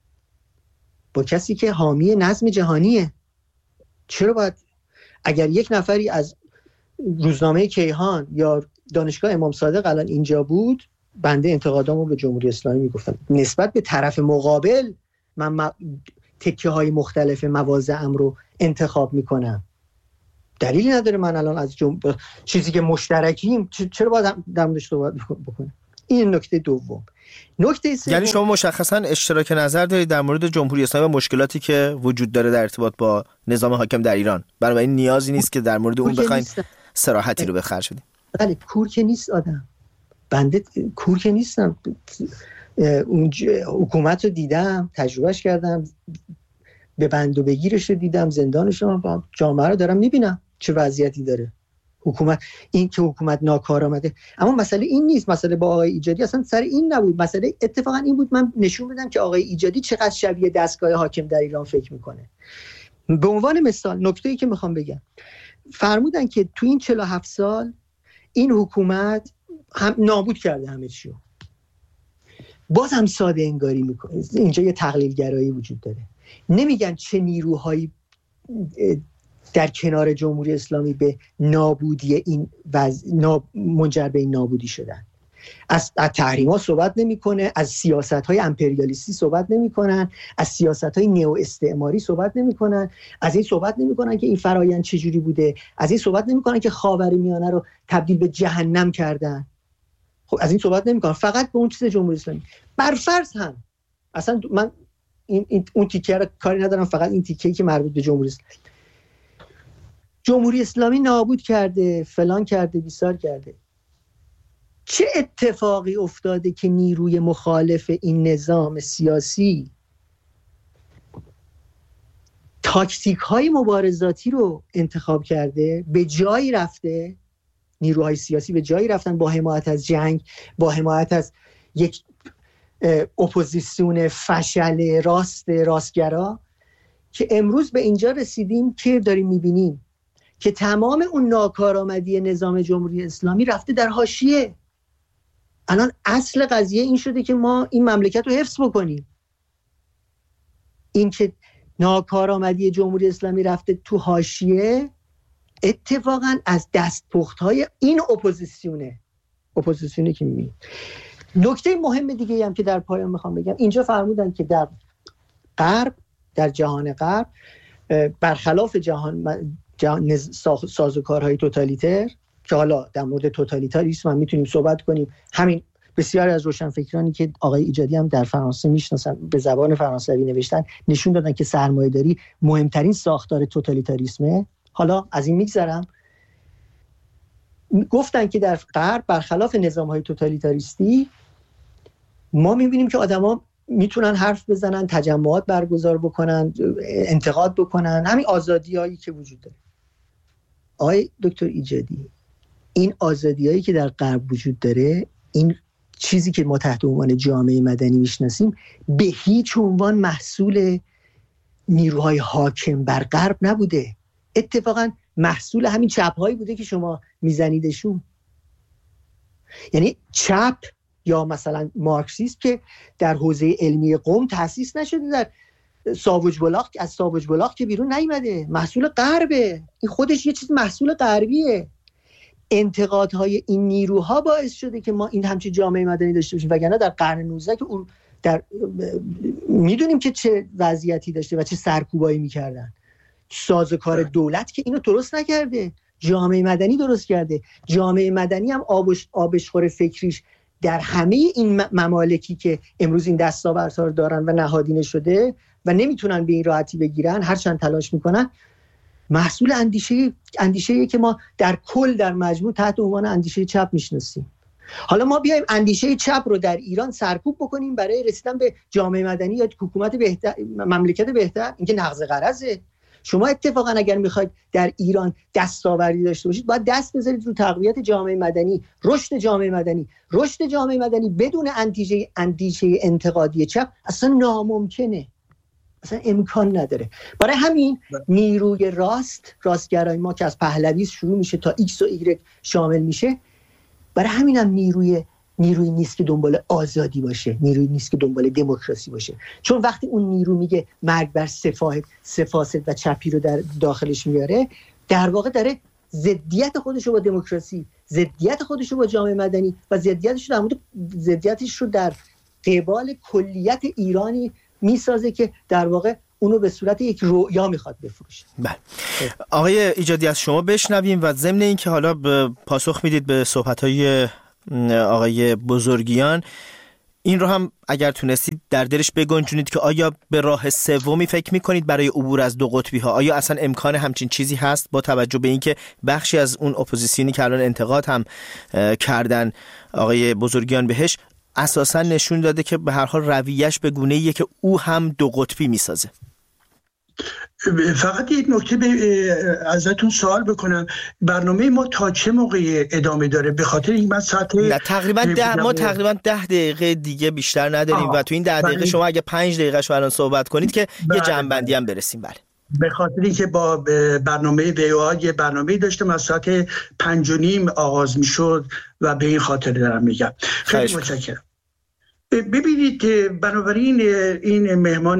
با کسی که حامی نظم جهانیه. چرا باید اگر یک نفری از روزنامه کیهان یا دانشگاه امام صادق الان اینجا بود، بنده انتقادامو به جمهوری اسلامی میگفتم. نسبت به طرف مقابل من تکه های مختلف مواضعم رو انتخاب میکنم. دلیلی نداره من الان از چیزی که مشترکیم چرا باید در موردش صحبت بکنم. این نکته دوم. نکته سوم، یعنی شما مشخصا اشتراک نظر دارید در مورد جمهوری اسلامی و مشکلاتی که وجود داره در ارتباط با نظام حاکم در ایران، بنابراین نیازی نیست که در مورد اون بخواید صراحتی رو به خرج بدید. بله، کور که نیست آدم، بنده کور که نیستم. اون حکومت رو دیدم، تجربهش کردم، به بند و بگیرش رو دیدم، زندانش رو، جامعه رو دارم میبینم چه وضعیتی داره حکومت. این که حکومت ناکارآمده، اما مسئله این نیست. مسئله با آقای ایجادی اصلا سر این نبود. مسئله اتفاقا این بود من نشون بدم که آقای ایجادی چقدر شبیه دستگاه حاکم در ایران فکر میکنه. به عنوان مثال نکته‌ای که میخوام بگم، فرمودن که تو این 47 سال این حکومت هم نابود کرده همه چیو. باز هم ساده انگاری میکنه. اینجا یه تقلیل گرایی وجود داره. نمیگن چه نیروهایی در کنار جمهوری اسلامی به نابودی این منجر به این نابودی شدن. از تحریم‌ها صحبت نمی‌کنه، از سیاست‌های امپریالیستی صحبت نمی‌کنن، از سیاست‌های نئو استعماری صحبت نمی‌کنن، از این صحبت نمی‌کنن که این فرآیند چجوری بوده، از این صحبت نمی‌کنن که خاورمیانه رو تبدیل به جهنم کردن. خب از این صحبت نمی‌کنن، فقط به اون چیز جمهوری اسلامی. برفرض هم اصلا من اون تیکه رو کاری ندارم، فقط این تیکه‌ای که مربوط به جمهوری اسلامی نابود کرده، فلان کرده، بیسار کرده. چه اتفاقی افتاده که نیروی مخالف این نظام سیاسی تاکتیک های مبارزاتی رو انتخاب کرده، به جایی رفته، نیروهای سیاسی به جایی رفتن با حمایت از جنگ، با حمایت از یک اپوزیسیون فشل راستگرا، که امروز به اینجا رسیدیم که داریم میبینیم که تمام اون ناکارآمدی نظام جمهوری اسلامی رفته در حاشیه. الان اصل قضیه این شده که ما این مملکت رو حفظ بکنیم. این که ناکارآمدی جمهوری اسلامی رفته تو حاشیه اتفاقا از دستپخت‌های این اپوزیسیونه که می‌بینیم. نکته مهم دیگه هم که در پایان میخوام بگم، اینجا فرمودن که در غرب، در جهان غرب، برخلاف سازوکارهای توتالیتر، که حالا در مورد توتالیتاریسم هم میتونیم صحبت کنیم، همین بسیاری از روشنفکرانی که آقای ایجادی هم در فرانسه میشناسن، به زبان فرانسوی نوشتن، نشون دادن که سرمایه‌داری مهمترین ساختار توتالیتاریسمه. حالا از این میگذرم، گفتن که در غرب برخلاف نظام‌های توتالیتاریستی ما می‌بینیم که آدم‌ها میتونن حرف بزنن، تجمعات برگزار بکنن، انتقاد بکنن، همین آزادی‌هایی که وجود داره. آقای دکتر ایجادی، این آزادی‌هایی که در غرب وجود داره، این چیزی که ما تحت عنوان جامعه مدنی میشناسیم، به هیچ عنوان محصول نیروهای حاکم بر غرب نبوده. اتفاقاً محصول همین چپ‌هایی بوده که شما میزنیدشون. یعنی چپ یا مثلا مارکسیسم که در حوزه علمی قم تأسیس نشده، در ساوج بلاغ که بیرون نیامده، محصول غربه. این خودش یه چیز محصول غربیه. انتقادهای این نیروها باعث شده که ما این همچین جامعه مدنی داشته باشیم، وگرنه در قرن 19 که اون میدونیم که چه وضعیتی داشته و چه سرکوبایی میکردن. سازوکار دولت که اینو درست نکرده، جامعه مدنی درست کرده. جامعه مدنی هم آبشخور فکریش در همه این ممالکی که امروز این دستاوردها رو دارن و نهادینه شده و نمیتونن به این راحتی بگیرن، هرچند تلاش میکنن، محصول اندیشه‌ای که ما در کل در مجموع تحت عنوان اندیشه چپ میشناسیم. حالا ما بیایم اندیشه چپ رو در ایران سرکوب بکنیم برای رسیدن به جامعه مدنی یا حکومت بهتر، مملکت بهتر، اینکه نقض غرضه. شما اتفاقا اگر میخواید در ایران دستاوردی داشته باشید باید دست بذارید رو تقویت جامعه مدنی، رشد جامعه مدنی بدون اندیشه انتقادی چپ اصلا ناممکنه، اصلا امکان نداره. برای همین نیروی راستگرای ما که از پهلوی شروع میشه تا ایکس و ایگرگ شامل میشه، برای همین هم نیروی نیست که دنبال آزادی باشه، نیروی نیست که دنبال دموکراسی باشه. چون وقتی اون نیرو میگه مرگ بر سفاسد و چپی رو در داخلش میاره، در واقع داره ضدیت خودش رو با دموکراسی، ضدیت خودش رو با جامعه مدنی و ضدیتش رو در قبال کلیت ایرانی میسازه که در واقع اونو به صورت یک رؤیا میخواد بفروشه. بله. آقای ایجادی از شما بشنویم و ضمن این که حالا پاسخ میدید به صحبت‌های آقای بزرگیان، این رو هم اگر تونستید در دلش بگنجونید که آیا به راه سومی فکر میکنید برای عبور از دو قطبی ها؟ آیا اصلا امکان همچین چیزی هست با توجه به اینکه بخشی از اون اپوزیسیونی که الان انتقاد هم کردن آقای بزرگیان بهش اساسا نشون داده که به هر حال رویش به گونه‌ایه که او هم دو قطبی میسازه؟ فقط یک نکته ازتون سوال بکنم، برنامه ما تا چه موقع ادامه داره؟ به خاطر این من ساعت ما تقریبا 10 دقیقه دیگه بیشتر نداریم و تو این 10 دقیقه شما اگه 5 دقیقه شو الان صحبت کنید که یه جمع‌بندی هم برسیم. بله، به خاطر اینکه با برنامه VOA یه برنامه داشتم از ساعت 5:30 آغاز میشد و به این خاطر دارم میگم. خیلی متشکرم. ببینید، بنابراین این مهمان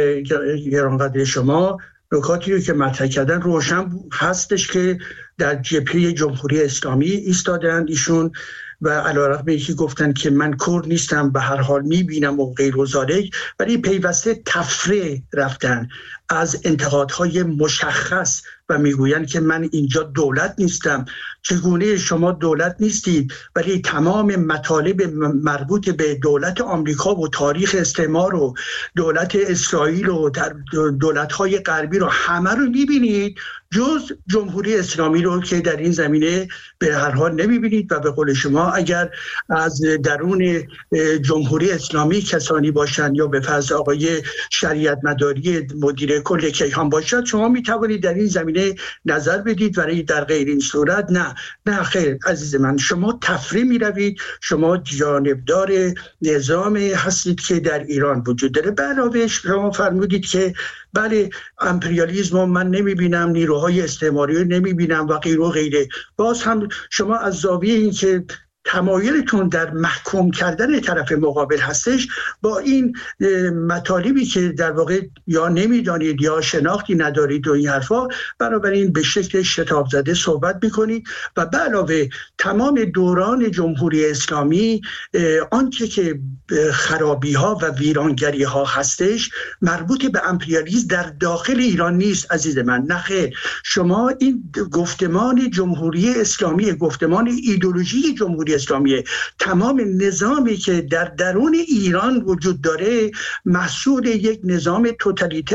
گرانقدر شما نکاتی رو که مطرح کردن روشن هستش که در جبهه جمهوری اسلامی ایستادند ایشون و علیرغم اینکه گفتن که من کرد نیستم به هر حال میبینم و غیر و ذالک، ولی پیوسته تفره رفتن از انتقادهای مشخص و میگویند که من اینجا دولت نیستم. چگونه شما دولت نیستید ولی تمام مطالب مربوط به دولت آمریکا و تاریخ استعمار و دولت اسرائیل و دولت‌های غربی رو همه رو میبینید جز جمهوری اسلامی رو که در این زمینه به هر حال نمیبینید. و به قول شما اگر از درون جمهوری اسلامی کسانی باشند یا به فرض آقای شریعت مداری مدیر کل کیهان باشد، شما میتوانید در این زمینه نظر بدید، ولی در غیر این صورت نه خیر عزیز من، شما تفریح میروید، شما جانبدار نظام هستید که در ایران وجود داره. به علاوه شما فرمودید که بله امپریالیسم من نمیبینم، نیروهای استعماری رو نمیبینم و غیره و غیره. باز هم شما از زاویه این که تمایلتون در محکوم کردن طرف مقابل هستش، با این مطالبی که در واقع یا نمیدانید یا شناختی ندارید و این حرفا، بنابراین به شکل شتاب زده صحبت میکنید. و به علاوه تمام دوران جمهوری اسلامی آنچه که خرابی ها و ویرانگری ها هستش مربوط به امپریالیسم در داخل ایران نیست عزیز من. نخیر، شما این گفتمان جمهوری اسلامی، گفتمان ایدئولوژی جمهوری اسلامی، تمام نظامی که در درون ایران وجود داره محصول یک نظام توتالیتر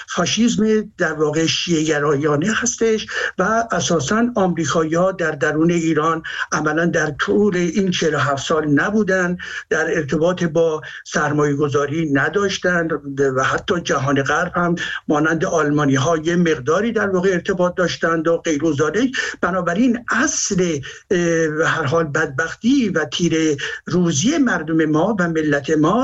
فاشیسم در واقع شیعه گرایانه هستش و اساساً آمریکایی‌ها در درون ایران عملاً در طول این 47 سال نبودن، در ارتباط با سرمایه گذاری نداشتن و حتی جهان غرب هم مانند آلمانی‌ها یه مقداری در واقع ارتباط داشتند و غیر و ذالک. بنابراین اصل هر حال بدبختی و تیر روزی مردم ما و ملت ما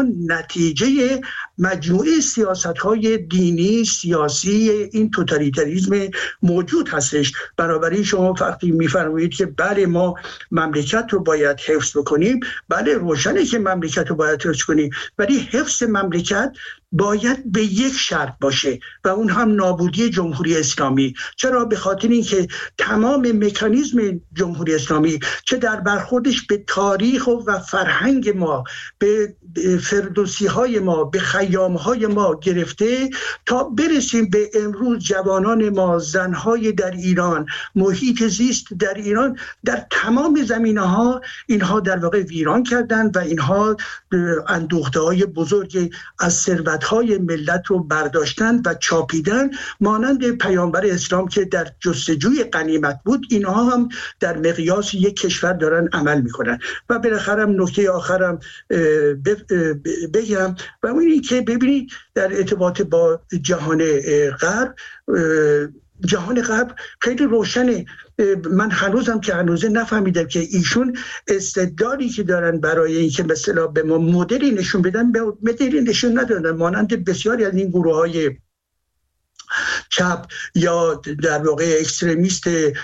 نتیجه مجموعه سیاست‌های دینی سیاسی این توتالیتاریسم موجود هستش. بنابراین شما وقتی می‌فرمایید که بله ما مملکت رو باید حفظ بکنیم، بله روشنه که مملکت رو باید حفظ کنیم، ولی حفظ مملکت باید به یک شرط باشه و اون هم نابودی جمهوری اسلامی. چرا؟ به خاطر اینکه تمام مکانیزم جمهوری اسلامی چه در برخوردش به تاریخ و فرهنگ ما، به فردوسی های ما، به خیام های ما گرفته تا برسیم به امروز جوانان ما، زنهای در ایران، محیط زیست در ایران، در تمام زمینه ها اینها در واقع ویران کردن و اینها اندوخته های بزرگ از ثروت غنیمت‌های ملت رو برداشتن و چاپیدن، مانند پیامبر اسلام که در جستجوی غنیمت بود، اینها هم در مقیاس یک کشور دارن عمل میکنن. و بالاخره نکته آخرم بگم و اون این که ببینید در ارتباط با جهان غرب خیلی روشنه. من هنوزم که هنوزه نفهمیدم که ایشون استدلالی که دارن برای اینکه مثلا به ما مدلی نشون بدن، مدلی نشون ندادن، مانند بسیاری از این گروه‌های چپ یا در واقع اکستریمیست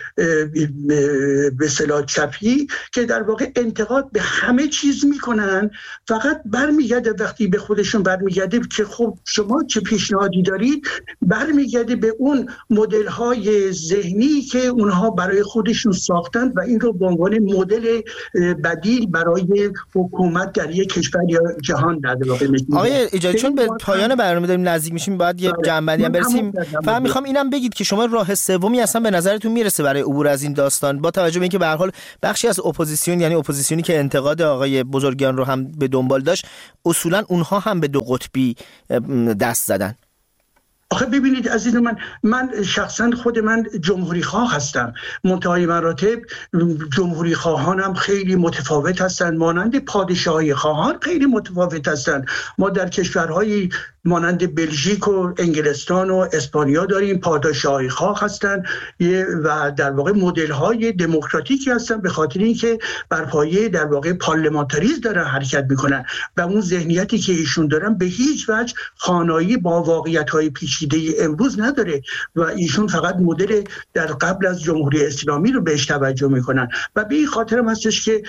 به اصطلاح چپی که در واقع انتقاد به همه چیز میکنن، فقط برمیگرده وقتی به خودشون برمیگرده که خب شما چه پیشنهادی دارید، برمیگرده به اون مدل های ذهنی که اونها برای خودشون ساختن و این رو به عنوان مدل بدیل برای حکومت در یک کشور یا جهان در واقع میگیرن. آقای ایجادی، چون به پایان برنامه داریم نزدیک میشیم، باید یه جنبندی هم برسیم. فهم میخوام اینم بگید که شما راه سومی اصلا به نظرتون میرسه برای عبور از این داستان، با توجه به اینکه به هر حال بخشی از اپوزیسیون، یعنی اپوزیسیونی که انتقاد آقای بزرگیان رو هم به دنبال داشت، اصولا اونها هم به دو قطبی دست زدن؟ آخه ببینید عزیز من شخصا خود من جمهوری خواه هستم، منتهای مراتب جمهوری خواهانم خیلی متفاوت هستند، مانند پادشاهی خواهان خیلی متفاوت هستند. ما در کشورهای مانند بلژیک و انگلستان و اسپانیا داریم پادشاهی خواه هستند و در واقع مدل های دموکراتیکی هستن، به خاطر اینکه بر پایه در واقع پارلمانتاریسم دارن حرکت میکنن و اون ذهنیتی که ایشون دارن به هیچ وجه خانایی با واقعیت های پیچیده امروز نداره و ایشون فقط مدل در قبل از جمهوری اسلامی رو بهش توجه میکنن و به این خاطر هم هستش که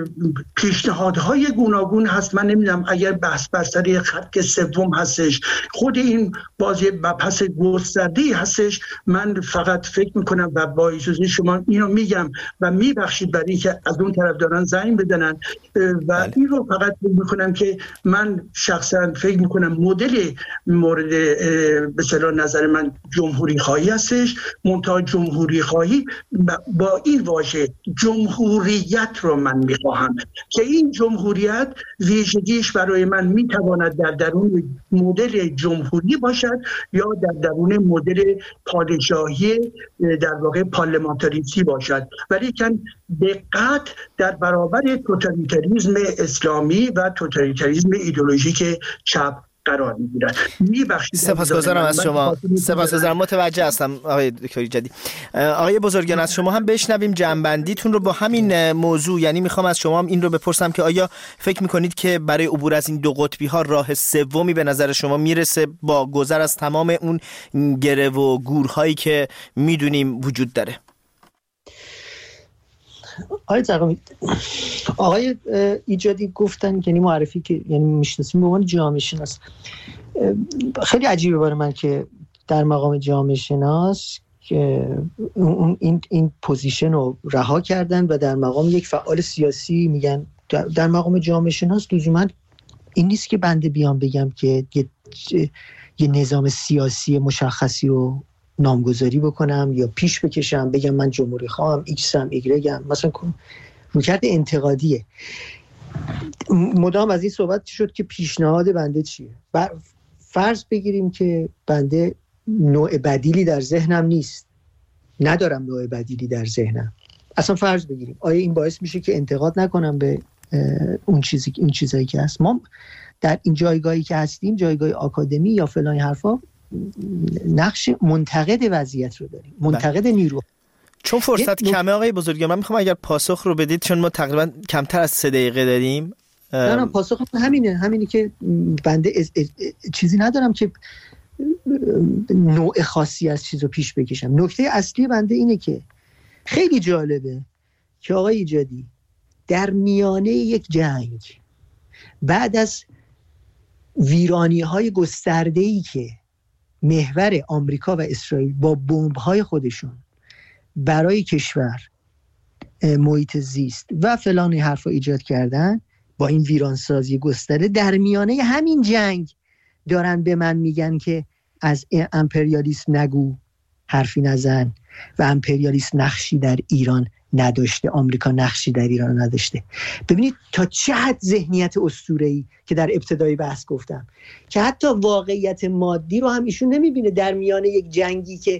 پیشنهادهای گوناگون هست. من نمیدونم اگر بحث بر سر خط سوم هست، خود این بازی پس گسترده‌ای هستش، من فقط فکر میکنم و با اجازه شما اینو میگم و میبخشید برای اینکه از اون طرف دارن زنگ بزنن و این رو فقط فکر میکنم که من شخصا فکر میکنم مدل مورد به اصطلاح نظر من جمهوری خواهی هستش، منتها جمهوری خواهی با این واژه جمهوریت رو من میخواهم که این جمهوریت ویژگیش برای من میتواند در درون مدل جمهوری باشد یا در درون مدل پادشاهی در واقع پارلمانتاریستی باشد، ولی کن دقت در برابر توتالیتاریسم اسلامی و توتالیتاریسم ایدئولوژیک چپ قرار میگیرد. سپاسگزارم از شما. سپاسگزارم، متوجه هستم آقای دکتر ایجادی. آقای بزرگیان، از شما هم بشنویم جنبندیتون رو با همین موضوع. یعنی میخوام از شما هم این رو بپرسم که آیا فکر میکنید که برای عبور از این دو قطبی ها راه سومی به نظر شما میرسه با گذر از تمام اون گره و گورهایی که میدونیم وجود داره؟ آقای ایجادی گفتن، یعنی معرفی که یعنی میشناسیم به عنوان جامعه شناس، خیلی عجیبه برای من که در مقام جامعه شناس که این پوزیشن رو رها کردن و در مقام یک فعال سیاسی میگن. در مقام جامعه شناس لزوما این نیست که بنده بیام بگم که یه نظام سیاسی مشخصی رو نامگذاری بکنم یا پیش بکشم بگم من جمهوری خواهم، ایکسم ایگرگم، مثلا رویکرد انتقادیه. مدام از این صحبت شد که پیشنهاد بنده چیه. فرض بگیریم که بنده نوع بدیلی در ذهنم نیست، ندارم نوع بدیلی در ذهنم، اصلا فرض بگیریم، آیا این باعث میشه که انتقاد نکنم به اون چیزایی که هست؟ ما در این جایگاهی که هستیم، جایگاه آکادمی یا فلان حرفا، نقش منتقد وضعیت رو داریم، منتقد نیرو. چون فرصت کمه آقای بزرگیان، من میخوام اگر پاسخ رو بدید، چون ما تقریبا کمتر از 3 دقیقه داریم. نه پاسخ همینی که بنده چیزی ندارم که نوع خاصی از چیز رو پیش بکشم. نکته اصلی بنده اینه که خیلی جالبه که آقای ایجادی در میانه یک جنگ، بعد از ویرانی‌های گسترده‌ای که محور آمریکا و اسرائیل با بمب‌های خودشون برای کشور، محیط زیست و فلان حرفا ایجاد کردن، با این ویرانسازی گسترده در میانه همین جنگ دارن به من میگن که از امپریالیسم نگو، حرفی نزن، و امپریالیسم نقشی در ایران نداشته، آمریکا نقشی در ایران نداشته. ببینید تا چه حد ذهنیت اسطوره‌ای که در ابتدای بحث گفتم که حتی واقعیت مادی رو هم ایشون نمیبینه، در میان یک جنگی که